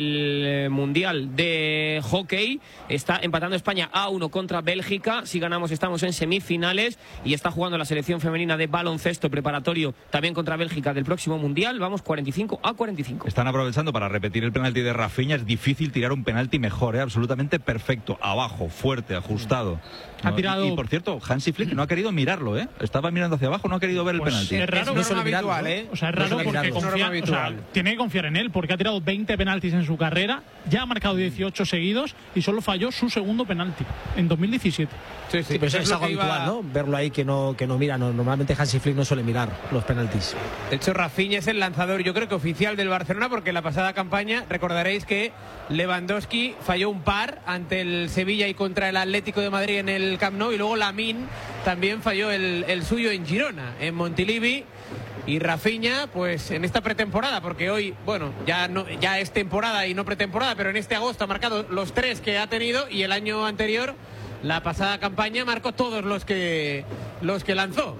Speaker 4: del Mundial de Hockey. Está empatando España a 1 contra Bélgica. Si ganamos estamos en semifinales. Y está jugando la selección femenina de baloncesto preparatorio también contra Bélgica del próximo Mundial. Vamos 45-45.
Speaker 3: Están aprovechando para repetir el penalti de Rafinha. Es difícil tirar un penalti mejor, absolutamente perfecto, abajo, fuerte, ajustado.
Speaker 15: Ha tirado...
Speaker 3: Y por cierto, Hansi Flick no ha querido mirarlo, Estaba mirando hacia abajo, no ha querido ver el penalti.
Speaker 15: Es raro,
Speaker 7: no suele mirarlo,
Speaker 15: O sea, es raro porque tiene que confiar en él, porque ha tirado 20 penaltis en su carrera, ya ha marcado 18 seguidos y solo falló su segundo penalti en 2017.
Speaker 8: Sí, pero eso es algo habitual, ¿no? Verlo ahí que no mira. Normalmente Hansi Flick no suele mirar los penaltis.
Speaker 7: De hecho, Rafinha es el lanzador, yo creo que oficial del Barcelona, porque la pasada campaña recordaréis que Lewandowski falló un par ante el Sevilla y contra el Atlético de Madrid en el Camp Nou, y luego Lamine también falló el suyo en Girona, en Montilivi. Y Rafinha, pues en esta pretemporada, porque hoy, bueno, ya es temporada y no pretemporada, pero en este agosto ha marcado los 3 que ha tenido, y el año anterior, la pasada campaña, marcó todos los que lanzó.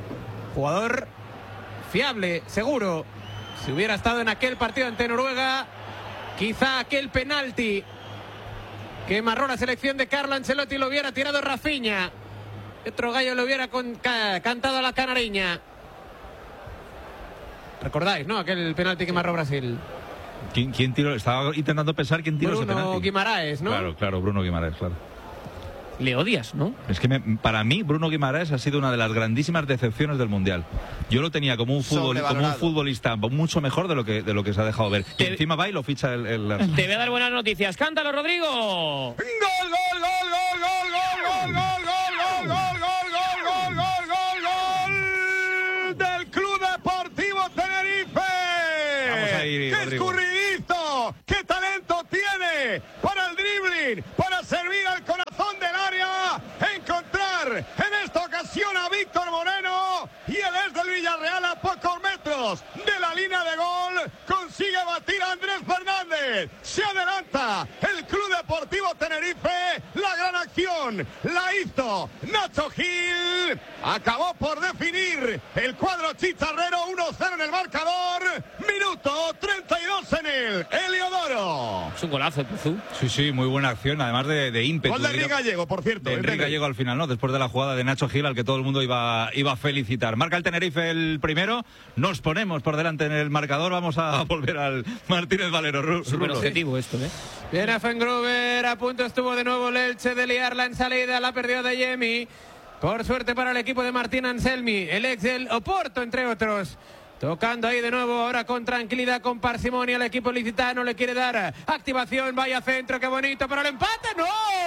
Speaker 7: Jugador fiable, seguro. Si hubiera estado en aquel partido ante Noruega, quizá aquel penalti que marró la selección de Carlo Ancelotti lo hubiera tirado Rafinha. Otro gallo le hubiera cantado a la canariña. ¿Recordáis, no? Aquel penalti que marró Brasil.
Speaker 3: ¿Quién tiró? Estaba intentando pensar quién tiró ese penalti.
Speaker 7: Bruno Guimaraes, ¿no?
Speaker 3: Claro, Bruno Guimaraes, claro.
Speaker 4: Le odias, ¿no?
Speaker 3: Es que para mí Bruno Guimaraes ha sido una de las grandísimas decepciones del Mundial. Yo lo tenía como un futbolista mucho mejor de lo que se ha dejado ver. Y encima va y lo ficha el
Speaker 4: Te voy a dar buenas noticias. ¡Cántalo, Rodrigo!
Speaker 12: ¡Gol, gol, gol, gol, gol, gol, gol, gol, gol, gol, gol, gol, gol, gol del Club Deportivo Tenerife!
Speaker 3: Vamos a ir,
Speaker 12: ¡Qué
Speaker 3: Rodrigo.
Speaker 12: escurridito! ¡Qué talento tiene para el dribbling! Para servir al corazón del área, encontrar en esta ocasión a Víctor Moreno, y él es del Villarreal, a pocos metros de la línea de gol, consigue batir a Andrés Fernández, se adelanta el Club Deportivo Tenerife, la gran acción la hizo Nacho Gil, acabó por definir el cuadro chicharrero, 1-0 en el marcador, minuto 32 en el Heliodoro.
Speaker 4: Es un golazo, Puzú.
Speaker 3: Sí, muy buena acción, además de ímpetu.
Speaker 12: Gol de Enrique Gallego, por cierto.
Speaker 3: De Enrique Gallego al final, ¿no? Después de la jugada de Nacho Gil, al que todo el mundo iba a felicitar. Marca el Tenerife el primero, nos ponemos por delante en el marcador, vamos a volver al Martínez Valero.
Speaker 4: Súper objetivo esto, ¿eh?
Speaker 7: Bien a Fengruber, a punto estuvo de nuevo el Elche de liarla en salida, la perdió de Yemi. Por suerte para el equipo de Martín Anselmi, el ex del Oporto, entre otros. Tocando ahí de nuevo, ahora con tranquilidad, con parsimonia, el equipo licitano le quiere dar activación, vaya centro, qué bonito, pero el empate ¡no!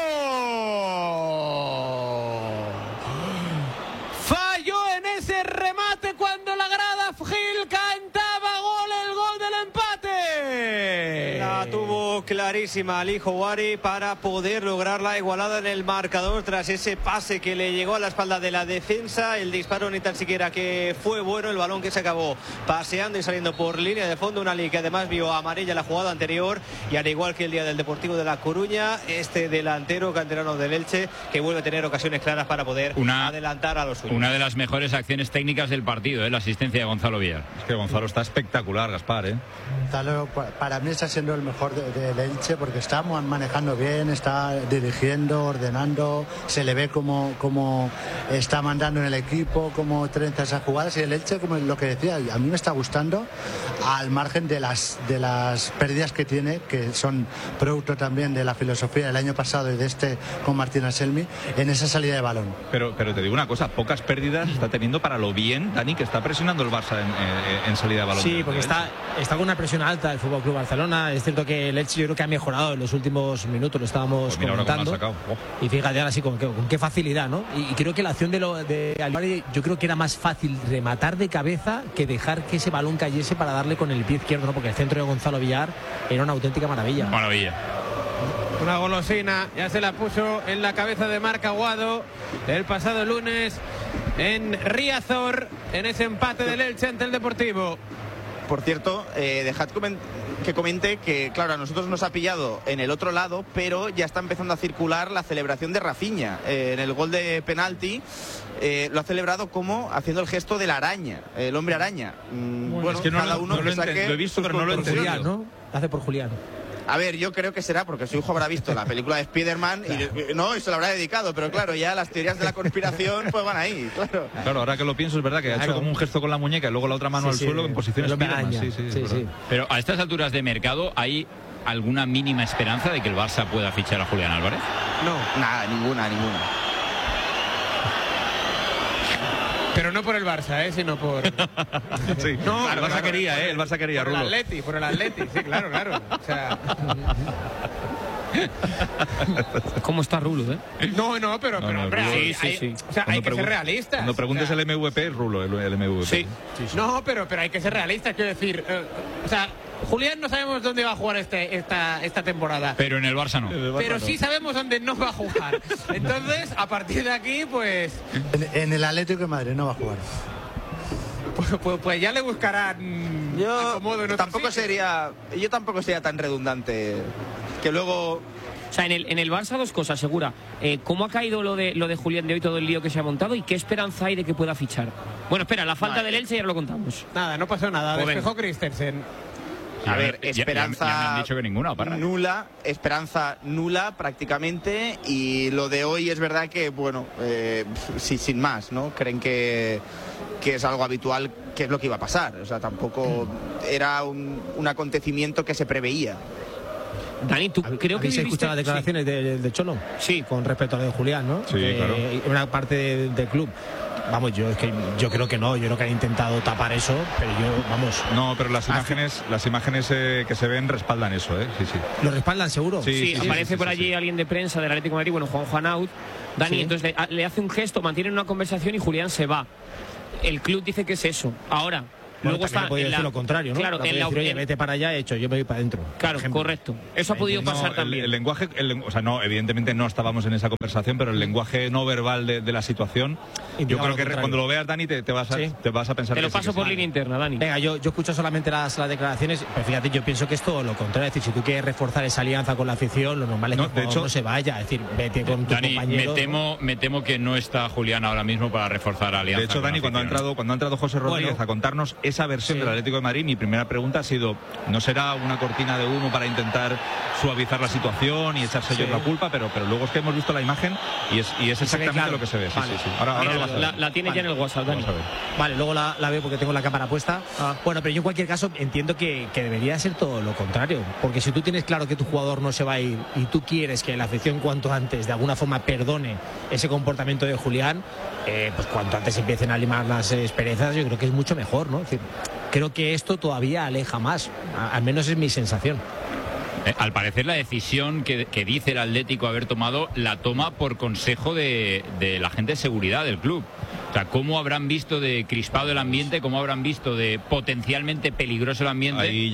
Speaker 7: Falló en ese remate cuando la grada Gil cantaba gol, el gol del empate.
Speaker 16: La tuvo clarísima Ali Houari para poder lograr la igualada en el marcador tras ese pase que le llegó a la espalda de la defensa. El disparo ni tan siquiera que fue bueno, el balón que se acabó paseando y saliendo por línea de fondo. Una Ali que además vio amarilla la jugada anterior, y al igual que el día del Deportivo de La Coruña, este delantero canterano del Elche que vuelve a tener ocasiones claras para poder adelantar a los suyos.
Speaker 10: Una de las mejores acciones técnicas del partido, la asistencia de Gonzalo Villar.
Speaker 3: Es que Gonzalo está espectacular, Gaspar, ¿eh?
Speaker 9: Gonzalo, para mí está siendo el mejor del Elche, porque está manejando bien, está dirigiendo, ordenando, se le ve como está mandando en el equipo, como trenza esas jugadas, y el Elche, como lo que decía, a mí me está gustando, al margen de las pérdidas que tiene, que son producto también de la filosofía del año pasado y de este con Martín Anselmi, en esa salida de balón.
Speaker 3: Pero te digo una cosa, pocas pérdidas está teniendo para lo bien, Dani, que está presionando el Barça en salida de balón.
Speaker 8: Sí, porque está con una presión alta el Fútbol Club Barcelona. Es cierto que el Elche yo creo que ha mejorado en los últimos minutos, lo estábamos comentando. Y fíjate ahora sí con qué facilidad, ¿no? Y creo que la acción de Alvari, yo creo que era más fácil rematar de cabeza que dejar que ese balón cayese para darle con el pie izquierdo, ¿no? Porque el centro de Gonzalo Villar era una auténtica maravilla.
Speaker 7: Una golosina, ya se la puso en la cabeza de Marc Aguado el pasado lunes en Riazor, en ese empate del Elche ante el Deportivo.
Speaker 14: Por cierto, dejad que comente que, claro, a nosotros nos ha pillado en el otro lado, pero ya está empezando a circular la celebración de Rafinha. En el gol de penalti lo ha celebrado como haciendo el gesto de la araña, el hombre araña.
Speaker 3: Bueno, es que cada uno
Speaker 8: lo he visto, pero no lo he entendido. Julián, ¿no? Hace por Julián.
Speaker 14: A ver, yo creo que será porque su hijo habrá visto la película de Spider-Man y se lo habrá dedicado, pero claro, ya las teorías de la conspiración pues van ahí, claro.
Speaker 3: Claro, ahora que lo pienso es verdad que ha hecho como un gesto con la muñeca y luego la otra mano al suelo en posición Spider-Man.
Speaker 10: Sí. Pero a estas alturas de mercado, ¿hay alguna mínima esperanza de que el Barça pueda fichar a Julián Álvarez?
Speaker 14: No, nada, ninguna.
Speaker 7: Pero no por el Barça, sino por...
Speaker 3: Sí. No, claro, el Barça quería, el Barça quería,
Speaker 7: por el Atleti, sí, claro. O sea...
Speaker 4: ¿Cómo está Rulo, eh?
Speaker 7: No, pero hombre,
Speaker 4: sí.
Speaker 7: O sea, hay que ser realistas.
Speaker 3: Cuando preguntes el MVP, Rulo, el MVP.
Speaker 7: Sí. No, pero hay que ser realistas, quiero decir... o sea, Julián no sabemos dónde va a jugar esta temporada.
Speaker 10: Pero en el Barça no.
Speaker 7: Pero sí sabemos dónde no va a jugar. Entonces, a partir de aquí, pues...
Speaker 9: En el Atlético de Madrid no va a jugar.
Speaker 7: Pues ya le buscarán acomodo en
Speaker 14: tampoco sería tan redundante que luego...
Speaker 4: O sea, en el Barça dos cosas, segura. ¿Cómo ha caído lo de Julián de hoy, todo el lío que se ha montado, y qué esperanza hay de que pueda fichar? Bueno, espera, la falta del Elche ya lo contamos.
Speaker 7: Nada, no pasó nada. Despejó Christensen.
Speaker 14: A ver, esperanza
Speaker 10: ya me han dicho que ninguna, Parra.
Speaker 14: nula, esperanza nula prácticamente, y lo de hoy es verdad que, bueno, sí, sin más, ¿no? Creen que es algo habitual, que es lo que iba a pasar. O sea, tampoco era un acontecimiento que se preveía.
Speaker 4: Dani, ¿tú creo que
Speaker 8: se escuchan las declaraciones de Cholo?
Speaker 4: Sí.
Speaker 8: Con respecto a lo de Julián, ¿no?
Speaker 3: Sí, claro.
Speaker 8: Una parte del club. Vamos, yo creo que no, yo creo que han intentado tapar eso, pero vamos.
Speaker 3: No, pero las imágenes que se ven respaldan eso, Sí, sí.
Speaker 8: ¿Lo respaldan seguro?
Speaker 4: Sí, aparece por allí alguien de prensa del Atlético de Madrid, bueno, Juan Juanaut, Dani, entonces le hace un gesto, mantienen una conversación y Julián se va. El club dice que es eso. Ahora,
Speaker 8: bueno,
Speaker 4: luego está
Speaker 8: decir lo contrario, ¿no?
Speaker 4: Claro,
Speaker 8: oye, vete para allá, yo me voy para adentro.
Speaker 4: Claro, correcto. Eso ha podido pasar también.
Speaker 3: El lenguaje, o sea, no, evidentemente no estábamos en esa conversación, pero el lenguaje no verbal de la situación, yo creo que cuando lo veas, Dani, te vas a pensar.
Speaker 4: Te lo paso por línea interna, Dani.
Speaker 8: Venga, yo escucho solamente las declaraciones, pero fíjate, yo pienso que es todo lo contrario. Es decir, si tú quieres reforzar esa alianza con la afición, lo normal es que no se vaya. Es decir, vete con tu compañero.
Speaker 10: Me temo que no está Julián ahora mismo para reforzar la alianza.
Speaker 3: De hecho, Dani, cuando ha entrado José Rodríguez a contarnos esa versión del Atlético de Madrid, mi primera pregunta ha sido, ¿no será una cortina de humo para intentar suavizar la situación y echarse ellos la culpa? Pero luego es que hemos visto la imagen y es exactamente lo que se ve. Sí, sí. Ahora lo vas a ver.
Speaker 4: La tiene ya en el WhatsApp, Dani.
Speaker 8: Vale, luego la veo porque tengo la cámara puesta. Bueno, pero yo en cualquier caso entiendo que debería ser todo lo contrario, porque si tú tienes claro que tu jugador no se va a ir y tú quieres que la afición cuanto antes de alguna forma perdone ese comportamiento de Julián, pues cuanto antes empiecen a limar las asperezas, yo creo que es mucho mejor, ¿no? Es decir, creo que esto todavía aleja más, al menos es mi sensación.
Speaker 10: Al parecer la decisión que dice el Atlético haber tomado la toma por consejo de la gente de seguridad del club. O sea, ¿cómo habrán visto de crispado el ambiente? ¿Cómo habrán visto de potencialmente peligroso el ambiente?
Speaker 3: Ahí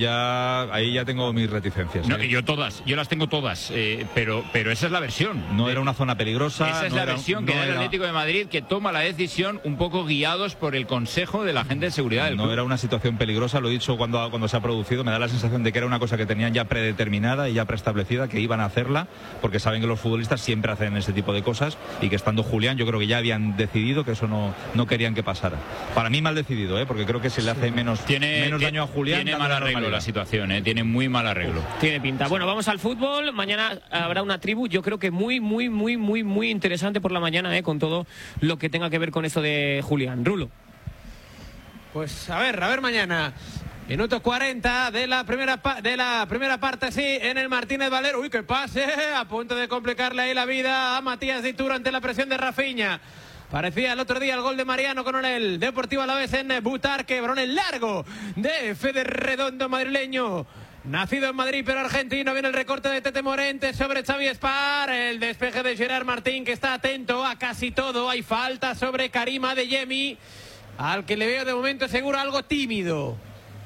Speaker 3: ya tengo mis reticencias.
Speaker 10: No, yo las tengo todas, pero esa es la versión.
Speaker 3: No era una zona peligrosa.
Speaker 10: Esa es la versión que da el Atlético de Madrid, que toma la decisión un poco guiados por el consejo de la gente de seguridad del club.
Speaker 3: No era una situación peligrosa, lo he dicho cuando se ha producido, me da la sensación de que era una cosa que tenían ya predeterminada y ya preestablecida, que iban a hacerla, porque saben que los futbolistas siempre hacen ese tipo de cosas y que estando Julián yo creo que ya habían decidido que eso no querían que pasara. Para mí mal decidido, porque creo que se le hace menos daño a Julián.
Speaker 10: Tiene mal arreglo la situación, tiene muy mal arreglo.
Speaker 4: Tiene pinta. Bueno, vamos al fútbol. Mañana habrá una tribu, yo creo que muy interesante por la mañana, con todo lo que tenga que ver con esto de Julián. Rulo.
Speaker 7: Pues a ver mañana. Minuto 40 de la primera parte, sí, en el Martínez Valero. Uy, qué pase, a punto de complicarle ahí la vida a Matías Dituro ante la presión de Rafinha. Parecía el otro día el gol de Mariano con el Deportivo Alavés en Butarque. Balón en largo de Fede Redondo, madrileño. Nacido en Madrid pero argentino. Viene el recorte de Tete Morente sobre Xavi Espar. El despeje de Gerard Martín, que está atento a casi todo. Hay falta sobre Karim Adeyemi, al que le veo de momento seguro algo tímido.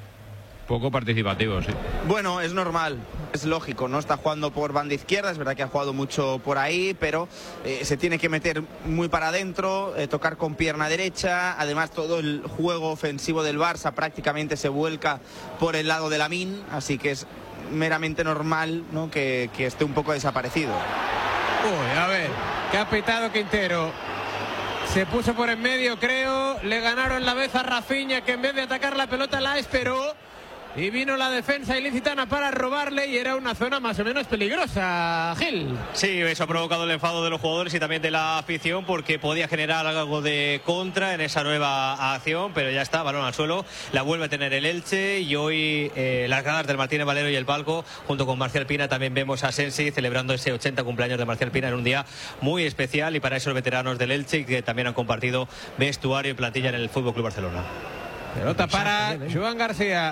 Speaker 10: Poco participativo, sí.
Speaker 14: Bueno, es normal, es lógico, ¿no? Está jugando por banda izquierda, es verdad que ha jugado mucho por ahí, pero se tiene que meter muy para adentro, tocar con pierna derecha. Además, todo el juego ofensivo del Barça prácticamente se vuelca por el lado de Lamine, así que es meramente normal, ¿no?, que esté un poco desaparecido.
Speaker 7: Uy, a ver, que ha pitado Quintero. Se puso por en medio, creo. Le ganaron la vez a Rafinha, que en vez de atacar la pelota la esperó. Y vino la defensa ilicitana para robarle y era una zona más o menos peligrosa, Gil.
Speaker 16: Sí, eso ha provocado el enfado de los jugadores y también de la afición, porque podía generar algo de contra en esa nueva acción, pero ya está, balón al suelo, la vuelve a tener el Elche. Y hoy las gradas del Martínez Valero y el palco, junto con Marcial Pina, también vemos a Sensi celebrando ese 80 cumpleaños de Marcial Pina en un día muy especial, y para esos veteranos del Elche, que también han compartido vestuario y plantilla en el FC Barcelona.
Speaker 7: Pelota para Joan García.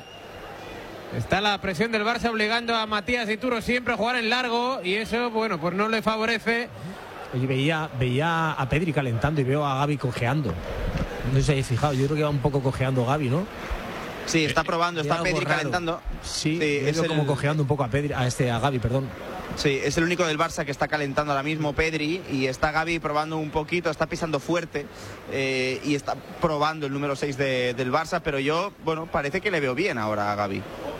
Speaker 7: Está la presión del Barça obligando a Matías Dituro siempre a jugar en largo, y eso, bueno, pues no le favorece.
Speaker 8: Oye, veía a Pedri calentando y veo a Gavi cojeando. No sé si habéis fijado, yo creo que va un poco cojeando Gavi, ¿no?
Speaker 14: Sí, está probando, está Pedri calentando.
Speaker 8: Sí, es como cojeando un poco a Gavi, perdón.
Speaker 14: Sí, es el único del Barça que está calentando ahora mismo, Pedri, y está Gavi probando un poquito, está pisando fuerte y está probando el número 6 del Barça, pero yo, bueno, parece que le veo bien ahora a Gavi.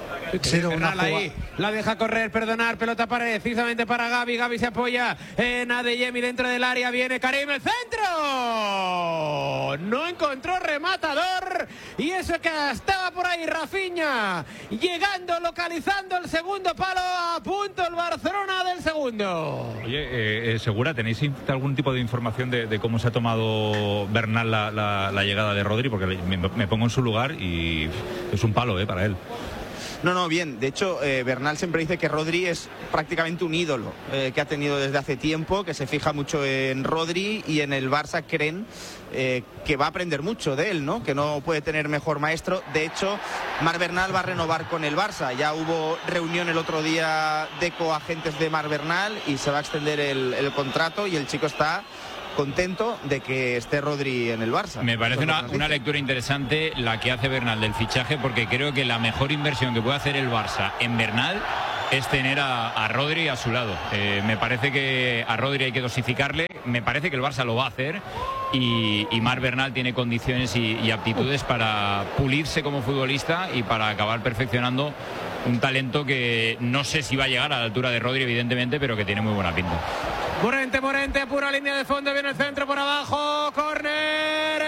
Speaker 7: Ahí, la deja correr, perdonar, pelota precisamente para Gavi. Gavi se apoya en Adeyemi dentro del área, viene Karim, el centro. No encontró rematador. Y eso que estaba por ahí Rafinha. Llegando, localizando el segundo palo. A punto el Barcelona del segundo.
Speaker 3: Oye, Segura, ¿tenéis algún tipo de información de cómo se ha tomado Bernal la llegada de Rodri? Porque me pongo en su lugar y es un palo para él.
Speaker 14: No, bien. De hecho, Bernal siempre dice que Rodri es prácticamente un ídolo que ha tenido desde hace tiempo, que se fija mucho en Rodri, y en el Barça creen que va a aprender mucho de él, ¿no? Que no puede tener mejor maestro. De hecho, Marc Bernal va a renovar con el Barça. Ya hubo reunión el otro día de coagentes de Marc Bernal y se va a extender el contrato, y el chico está contento de que esté Rodri en el Barça.
Speaker 10: Me parece una lectura interesante la que hace Bernal del fichaje, porque creo que la mejor inversión que puede hacer el Barça en Bernal es tener a Rodri a su lado. Me parece que a Rodri hay que dosificarle, me parece que el Barça lo va a hacer, y Marc Bernal tiene condiciones y aptitudes para pulirse como futbolista y para acabar perfeccionando un talento que no sé si va a llegar a la altura de Rodri, evidentemente, pero que tiene muy buena pinta.
Speaker 7: Morente, pura línea de fondo, viene el centro por abajo, córner,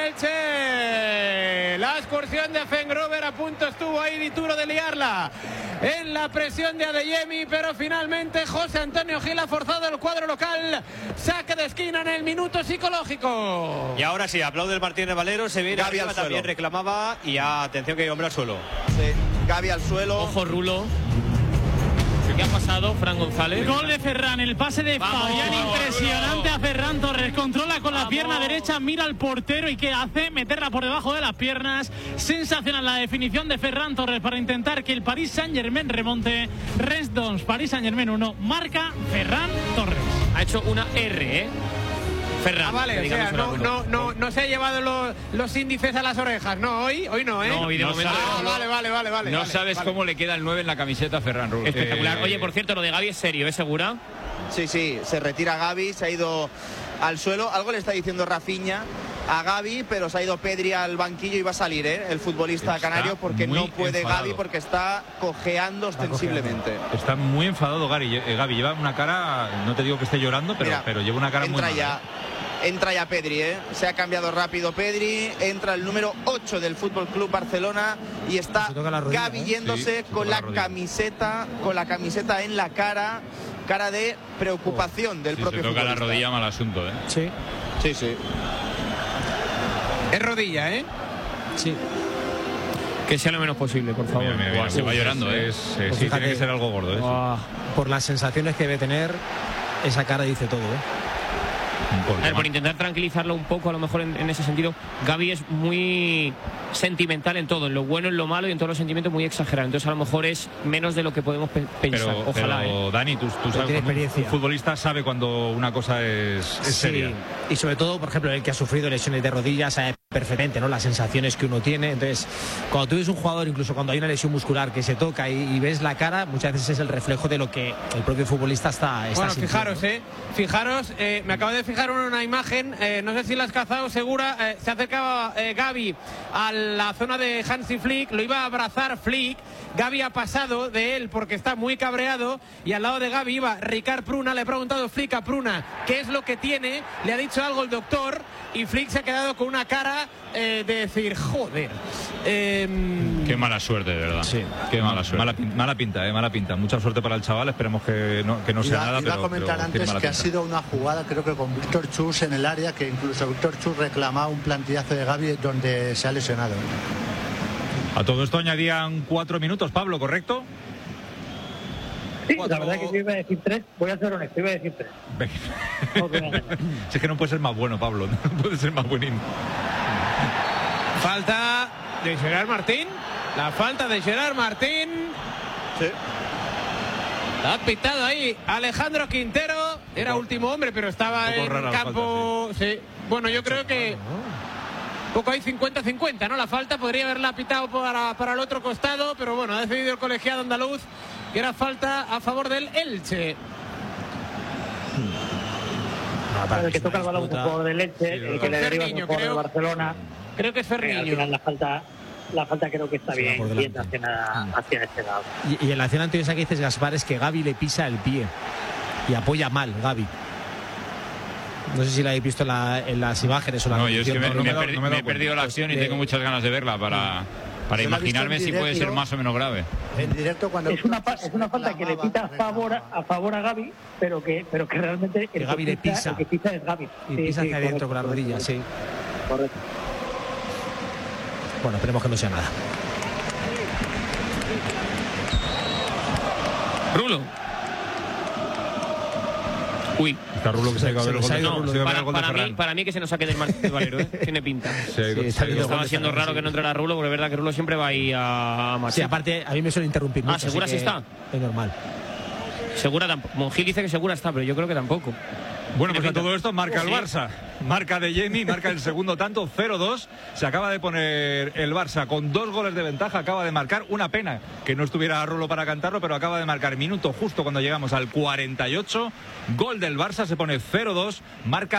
Speaker 7: Elche. La excursión de Fengruber, a punto estuvo ahí Dituro de liarla en la presión de Adeyemi, pero finalmente José Antonio Gil ha forzado el cuadro local. Saque de esquina en el minuto psicológico.
Speaker 16: Y ahora sí, aplaude el Martínez Valero, se viene
Speaker 14: Gavi
Speaker 16: arriba,
Speaker 14: al suelo.
Speaker 16: también reclamaba, y atención que hay hombre al suelo.
Speaker 14: Sí, Gavi al suelo.
Speaker 4: Ojo, Rulo. ¿Qué ha pasado, Fran González?
Speaker 15: Gol de Ferran, el pase de Fabián, impresionante a Ferran Torres, controla con la pierna derecha, mira al portero y ¿qué hace? Meterla por debajo de las piernas. Sensacional la definición de Ferran Torres para intentar que el Paris Saint-Germain remonte. Rennes 2, Paris Saint-Germain 1, marca Ferran Torres.
Speaker 4: Ha hecho una R, Ferran.
Speaker 7: Vale, o sea, no se ha llevado los índices a las orejas. No, hoy no, ¿eh?
Speaker 4: No, hoy de momento.
Speaker 7: Vale.
Speaker 10: No sabes cómo le queda el 9 en la camiseta a Ferran Rulo.
Speaker 4: Espectacular. Oye, por cierto, lo de Gavi es serio, ¿es segura?
Speaker 14: Sí, se retira Gavi, se ha ido al suelo. Algo le está diciendo Rafinha a Gavi, pero se ha ido Pedri al banquillo y va a salir el futbolista
Speaker 3: Está
Speaker 14: canario, porque no puede
Speaker 3: enfadado.
Speaker 14: Gavi, porque está cojeando ostensiblemente.
Speaker 3: Está muy enfadado Gavi. Lleva una cara, no te digo que esté llorando, pero lleva una cara muy mala.
Speaker 14: Entra ya Pedri, se ha cambiado rápido Pedri, entra el número 8 del Fútbol Club Barcelona y está Gavi yéndose con la camiseta en la cara de preocupación del propio
Speaker 10: futbolista. Se toca la rodilla, mal asunto,
Speaker 14: Sí.
Speaker 7: Es rodilla,
Speaker 8: Sí.
Speaker 4: Que sea lo menos posible, por favor.
Speaker 10: Mira, se va llorando,
Speaker 3: sí, tiene que ser algo gordo,
Speaker 8: Por las sensaciones que debe tener, esa cara dice todo,
Speaker 4: Por intentar tranquilizarlo un poco, a lo mejor en ese sentido, Gavi es muy sentimental en todo, en lo bueno, en lo malo y en todos los sentimientos muy exagerado. Entonces a lo mejor es menos de lo que podemos pensar. Ojalá.
Speaker 3: Pero Dani, tú sabes, un futbolista sabe cuando una cosa es seria.
Speaker 8: Y sobre todo, por ejemplo, el que ha sufrido lesiones de rodillas sabe perfectamente, ¿no?, las sensaciones que uno tiene. Entonces, cuando tú ves un jugador, incluso cuando hay una lesión muscular que se toca y ves la cara, muchas veces es el reflejo de lo que el propio futbolista está
Speaker 7: bueno,
Speaker 8: sintiendo.
Speaker 7: Fijaros, me acabo de fijar en una imagen, no sé si la has cazado, Segura, se acercaba Gavi a la zona de Hansi Flick, lo iba a abrazar Flick, Gavi ha pasado de él porque está muy cabreado, y al lado de Gavi iba Ricard Pruna, le ha preguntado Flick a Pruna qué es lo que tiene, le ha dicho algo el doctor, y Flick se ha quedado con una cara de decir, joder.
Speaker 10: Qué mala suerte, de verdad.
Speaker 3: Sí.
Speaker 10: Qué mala suerte.
Speaker 3: Mala pinta. Mucha suerte para el chaval, esperemos que no sea nada.
Speaker 9: Iba a comentar antes que ha sido una jugada, creo que con Víctor Chus en el área, que incluso Víctor Chus reclamaba un plantillazo de Gavi donde se ha lesionado.
Speaker 3: A todo esto añadían 4 minutos, Pablo, ¿correcto?
Speaker 11: Sí, la verdad que yo iba a decir 3, voy a ser honesto, iba a decir 3.
Speaker 3: Si es que no puede ser más bueno, Pablo, no puede ser más buenín.
Speaker 7: Falta de Gerard Martín. La falta de Gerard Martín.
Speaker 14: Sí.
Speaker 7: La ha pitado ahí Alejandro Quintero. Era último hombre, pero estaba en campo. Falta, sí. Bueno, yo creo que poco hay 50-50, ¿no? La falta podría haberla pitado para el otro costado, pero bueno, ha decidido el colegiado andaluz que era falta a favor del Elche.
Speaker 11: El que toca el balón un jugador del Elche, el que le deriva un jugador de Barcelona.
Speaker 7: Creo que es Ferriño.
Speaker 11: Al final la falta creo que está bien hacia este lado.
Speaker 8: Y en la acción anterior que dices, Gaspar, es que Gavi le pisa el pie y apoya mal Gavi. No sé si la habéis visto en las imágenes o la
Speaker 10: No, yo es que me he perdido
Speaker 8: cuenta.
Speaker 10: la acción y tengo muchas ganas de verla para imaginarme si puede ser más o menos grave.
Speaker 9: En directo cuando
Speaker 11: es una falta que le pita a favor a Gavi, pero que realmente
Speaker 8: que Gavi le pisa.
Speaker 11: El que pisa es Gavi.
Speaker 8: Y pisa hacia adentro con la rodilla, sí.
Speaker 11: Correcto.
Speaker 8: Bueno, esperemos que no sea nada.
Speaker 4: Rulo. Uy.
Speaker 3: Está Rulo que se ha ido a ver el gol de Ferran.
Speaker 4: Para mí que se nos saque del Martínez Valero, tiene pinta. Estaba siendo raro que no entrara Rulo, porque es verdad que Rulo siempre va ahí a matar.
Speaker 8: Sí, aparte a mí me suele interrumpir mucho.
Speaker 4: ¿Segura sí está?
Speaker 8: Es normal.
Speaker 4: Segura tampoco. Monjil dice que Segura está, pero yo creo que tampoco.
Speaker 3: Bueno, pues a todo esto marca el Barça. Marca de Jamie, marca el segundo tanto, 0-2. Se acaba de poner el Barça con 2 goles de ventaja. Acaba de marcar, una pena que no estuviera Rulo para cantarlo, pero acaba de marcar minuto justo cuando llegamos al 48. Gol del Barça, se pone 0-2. Marca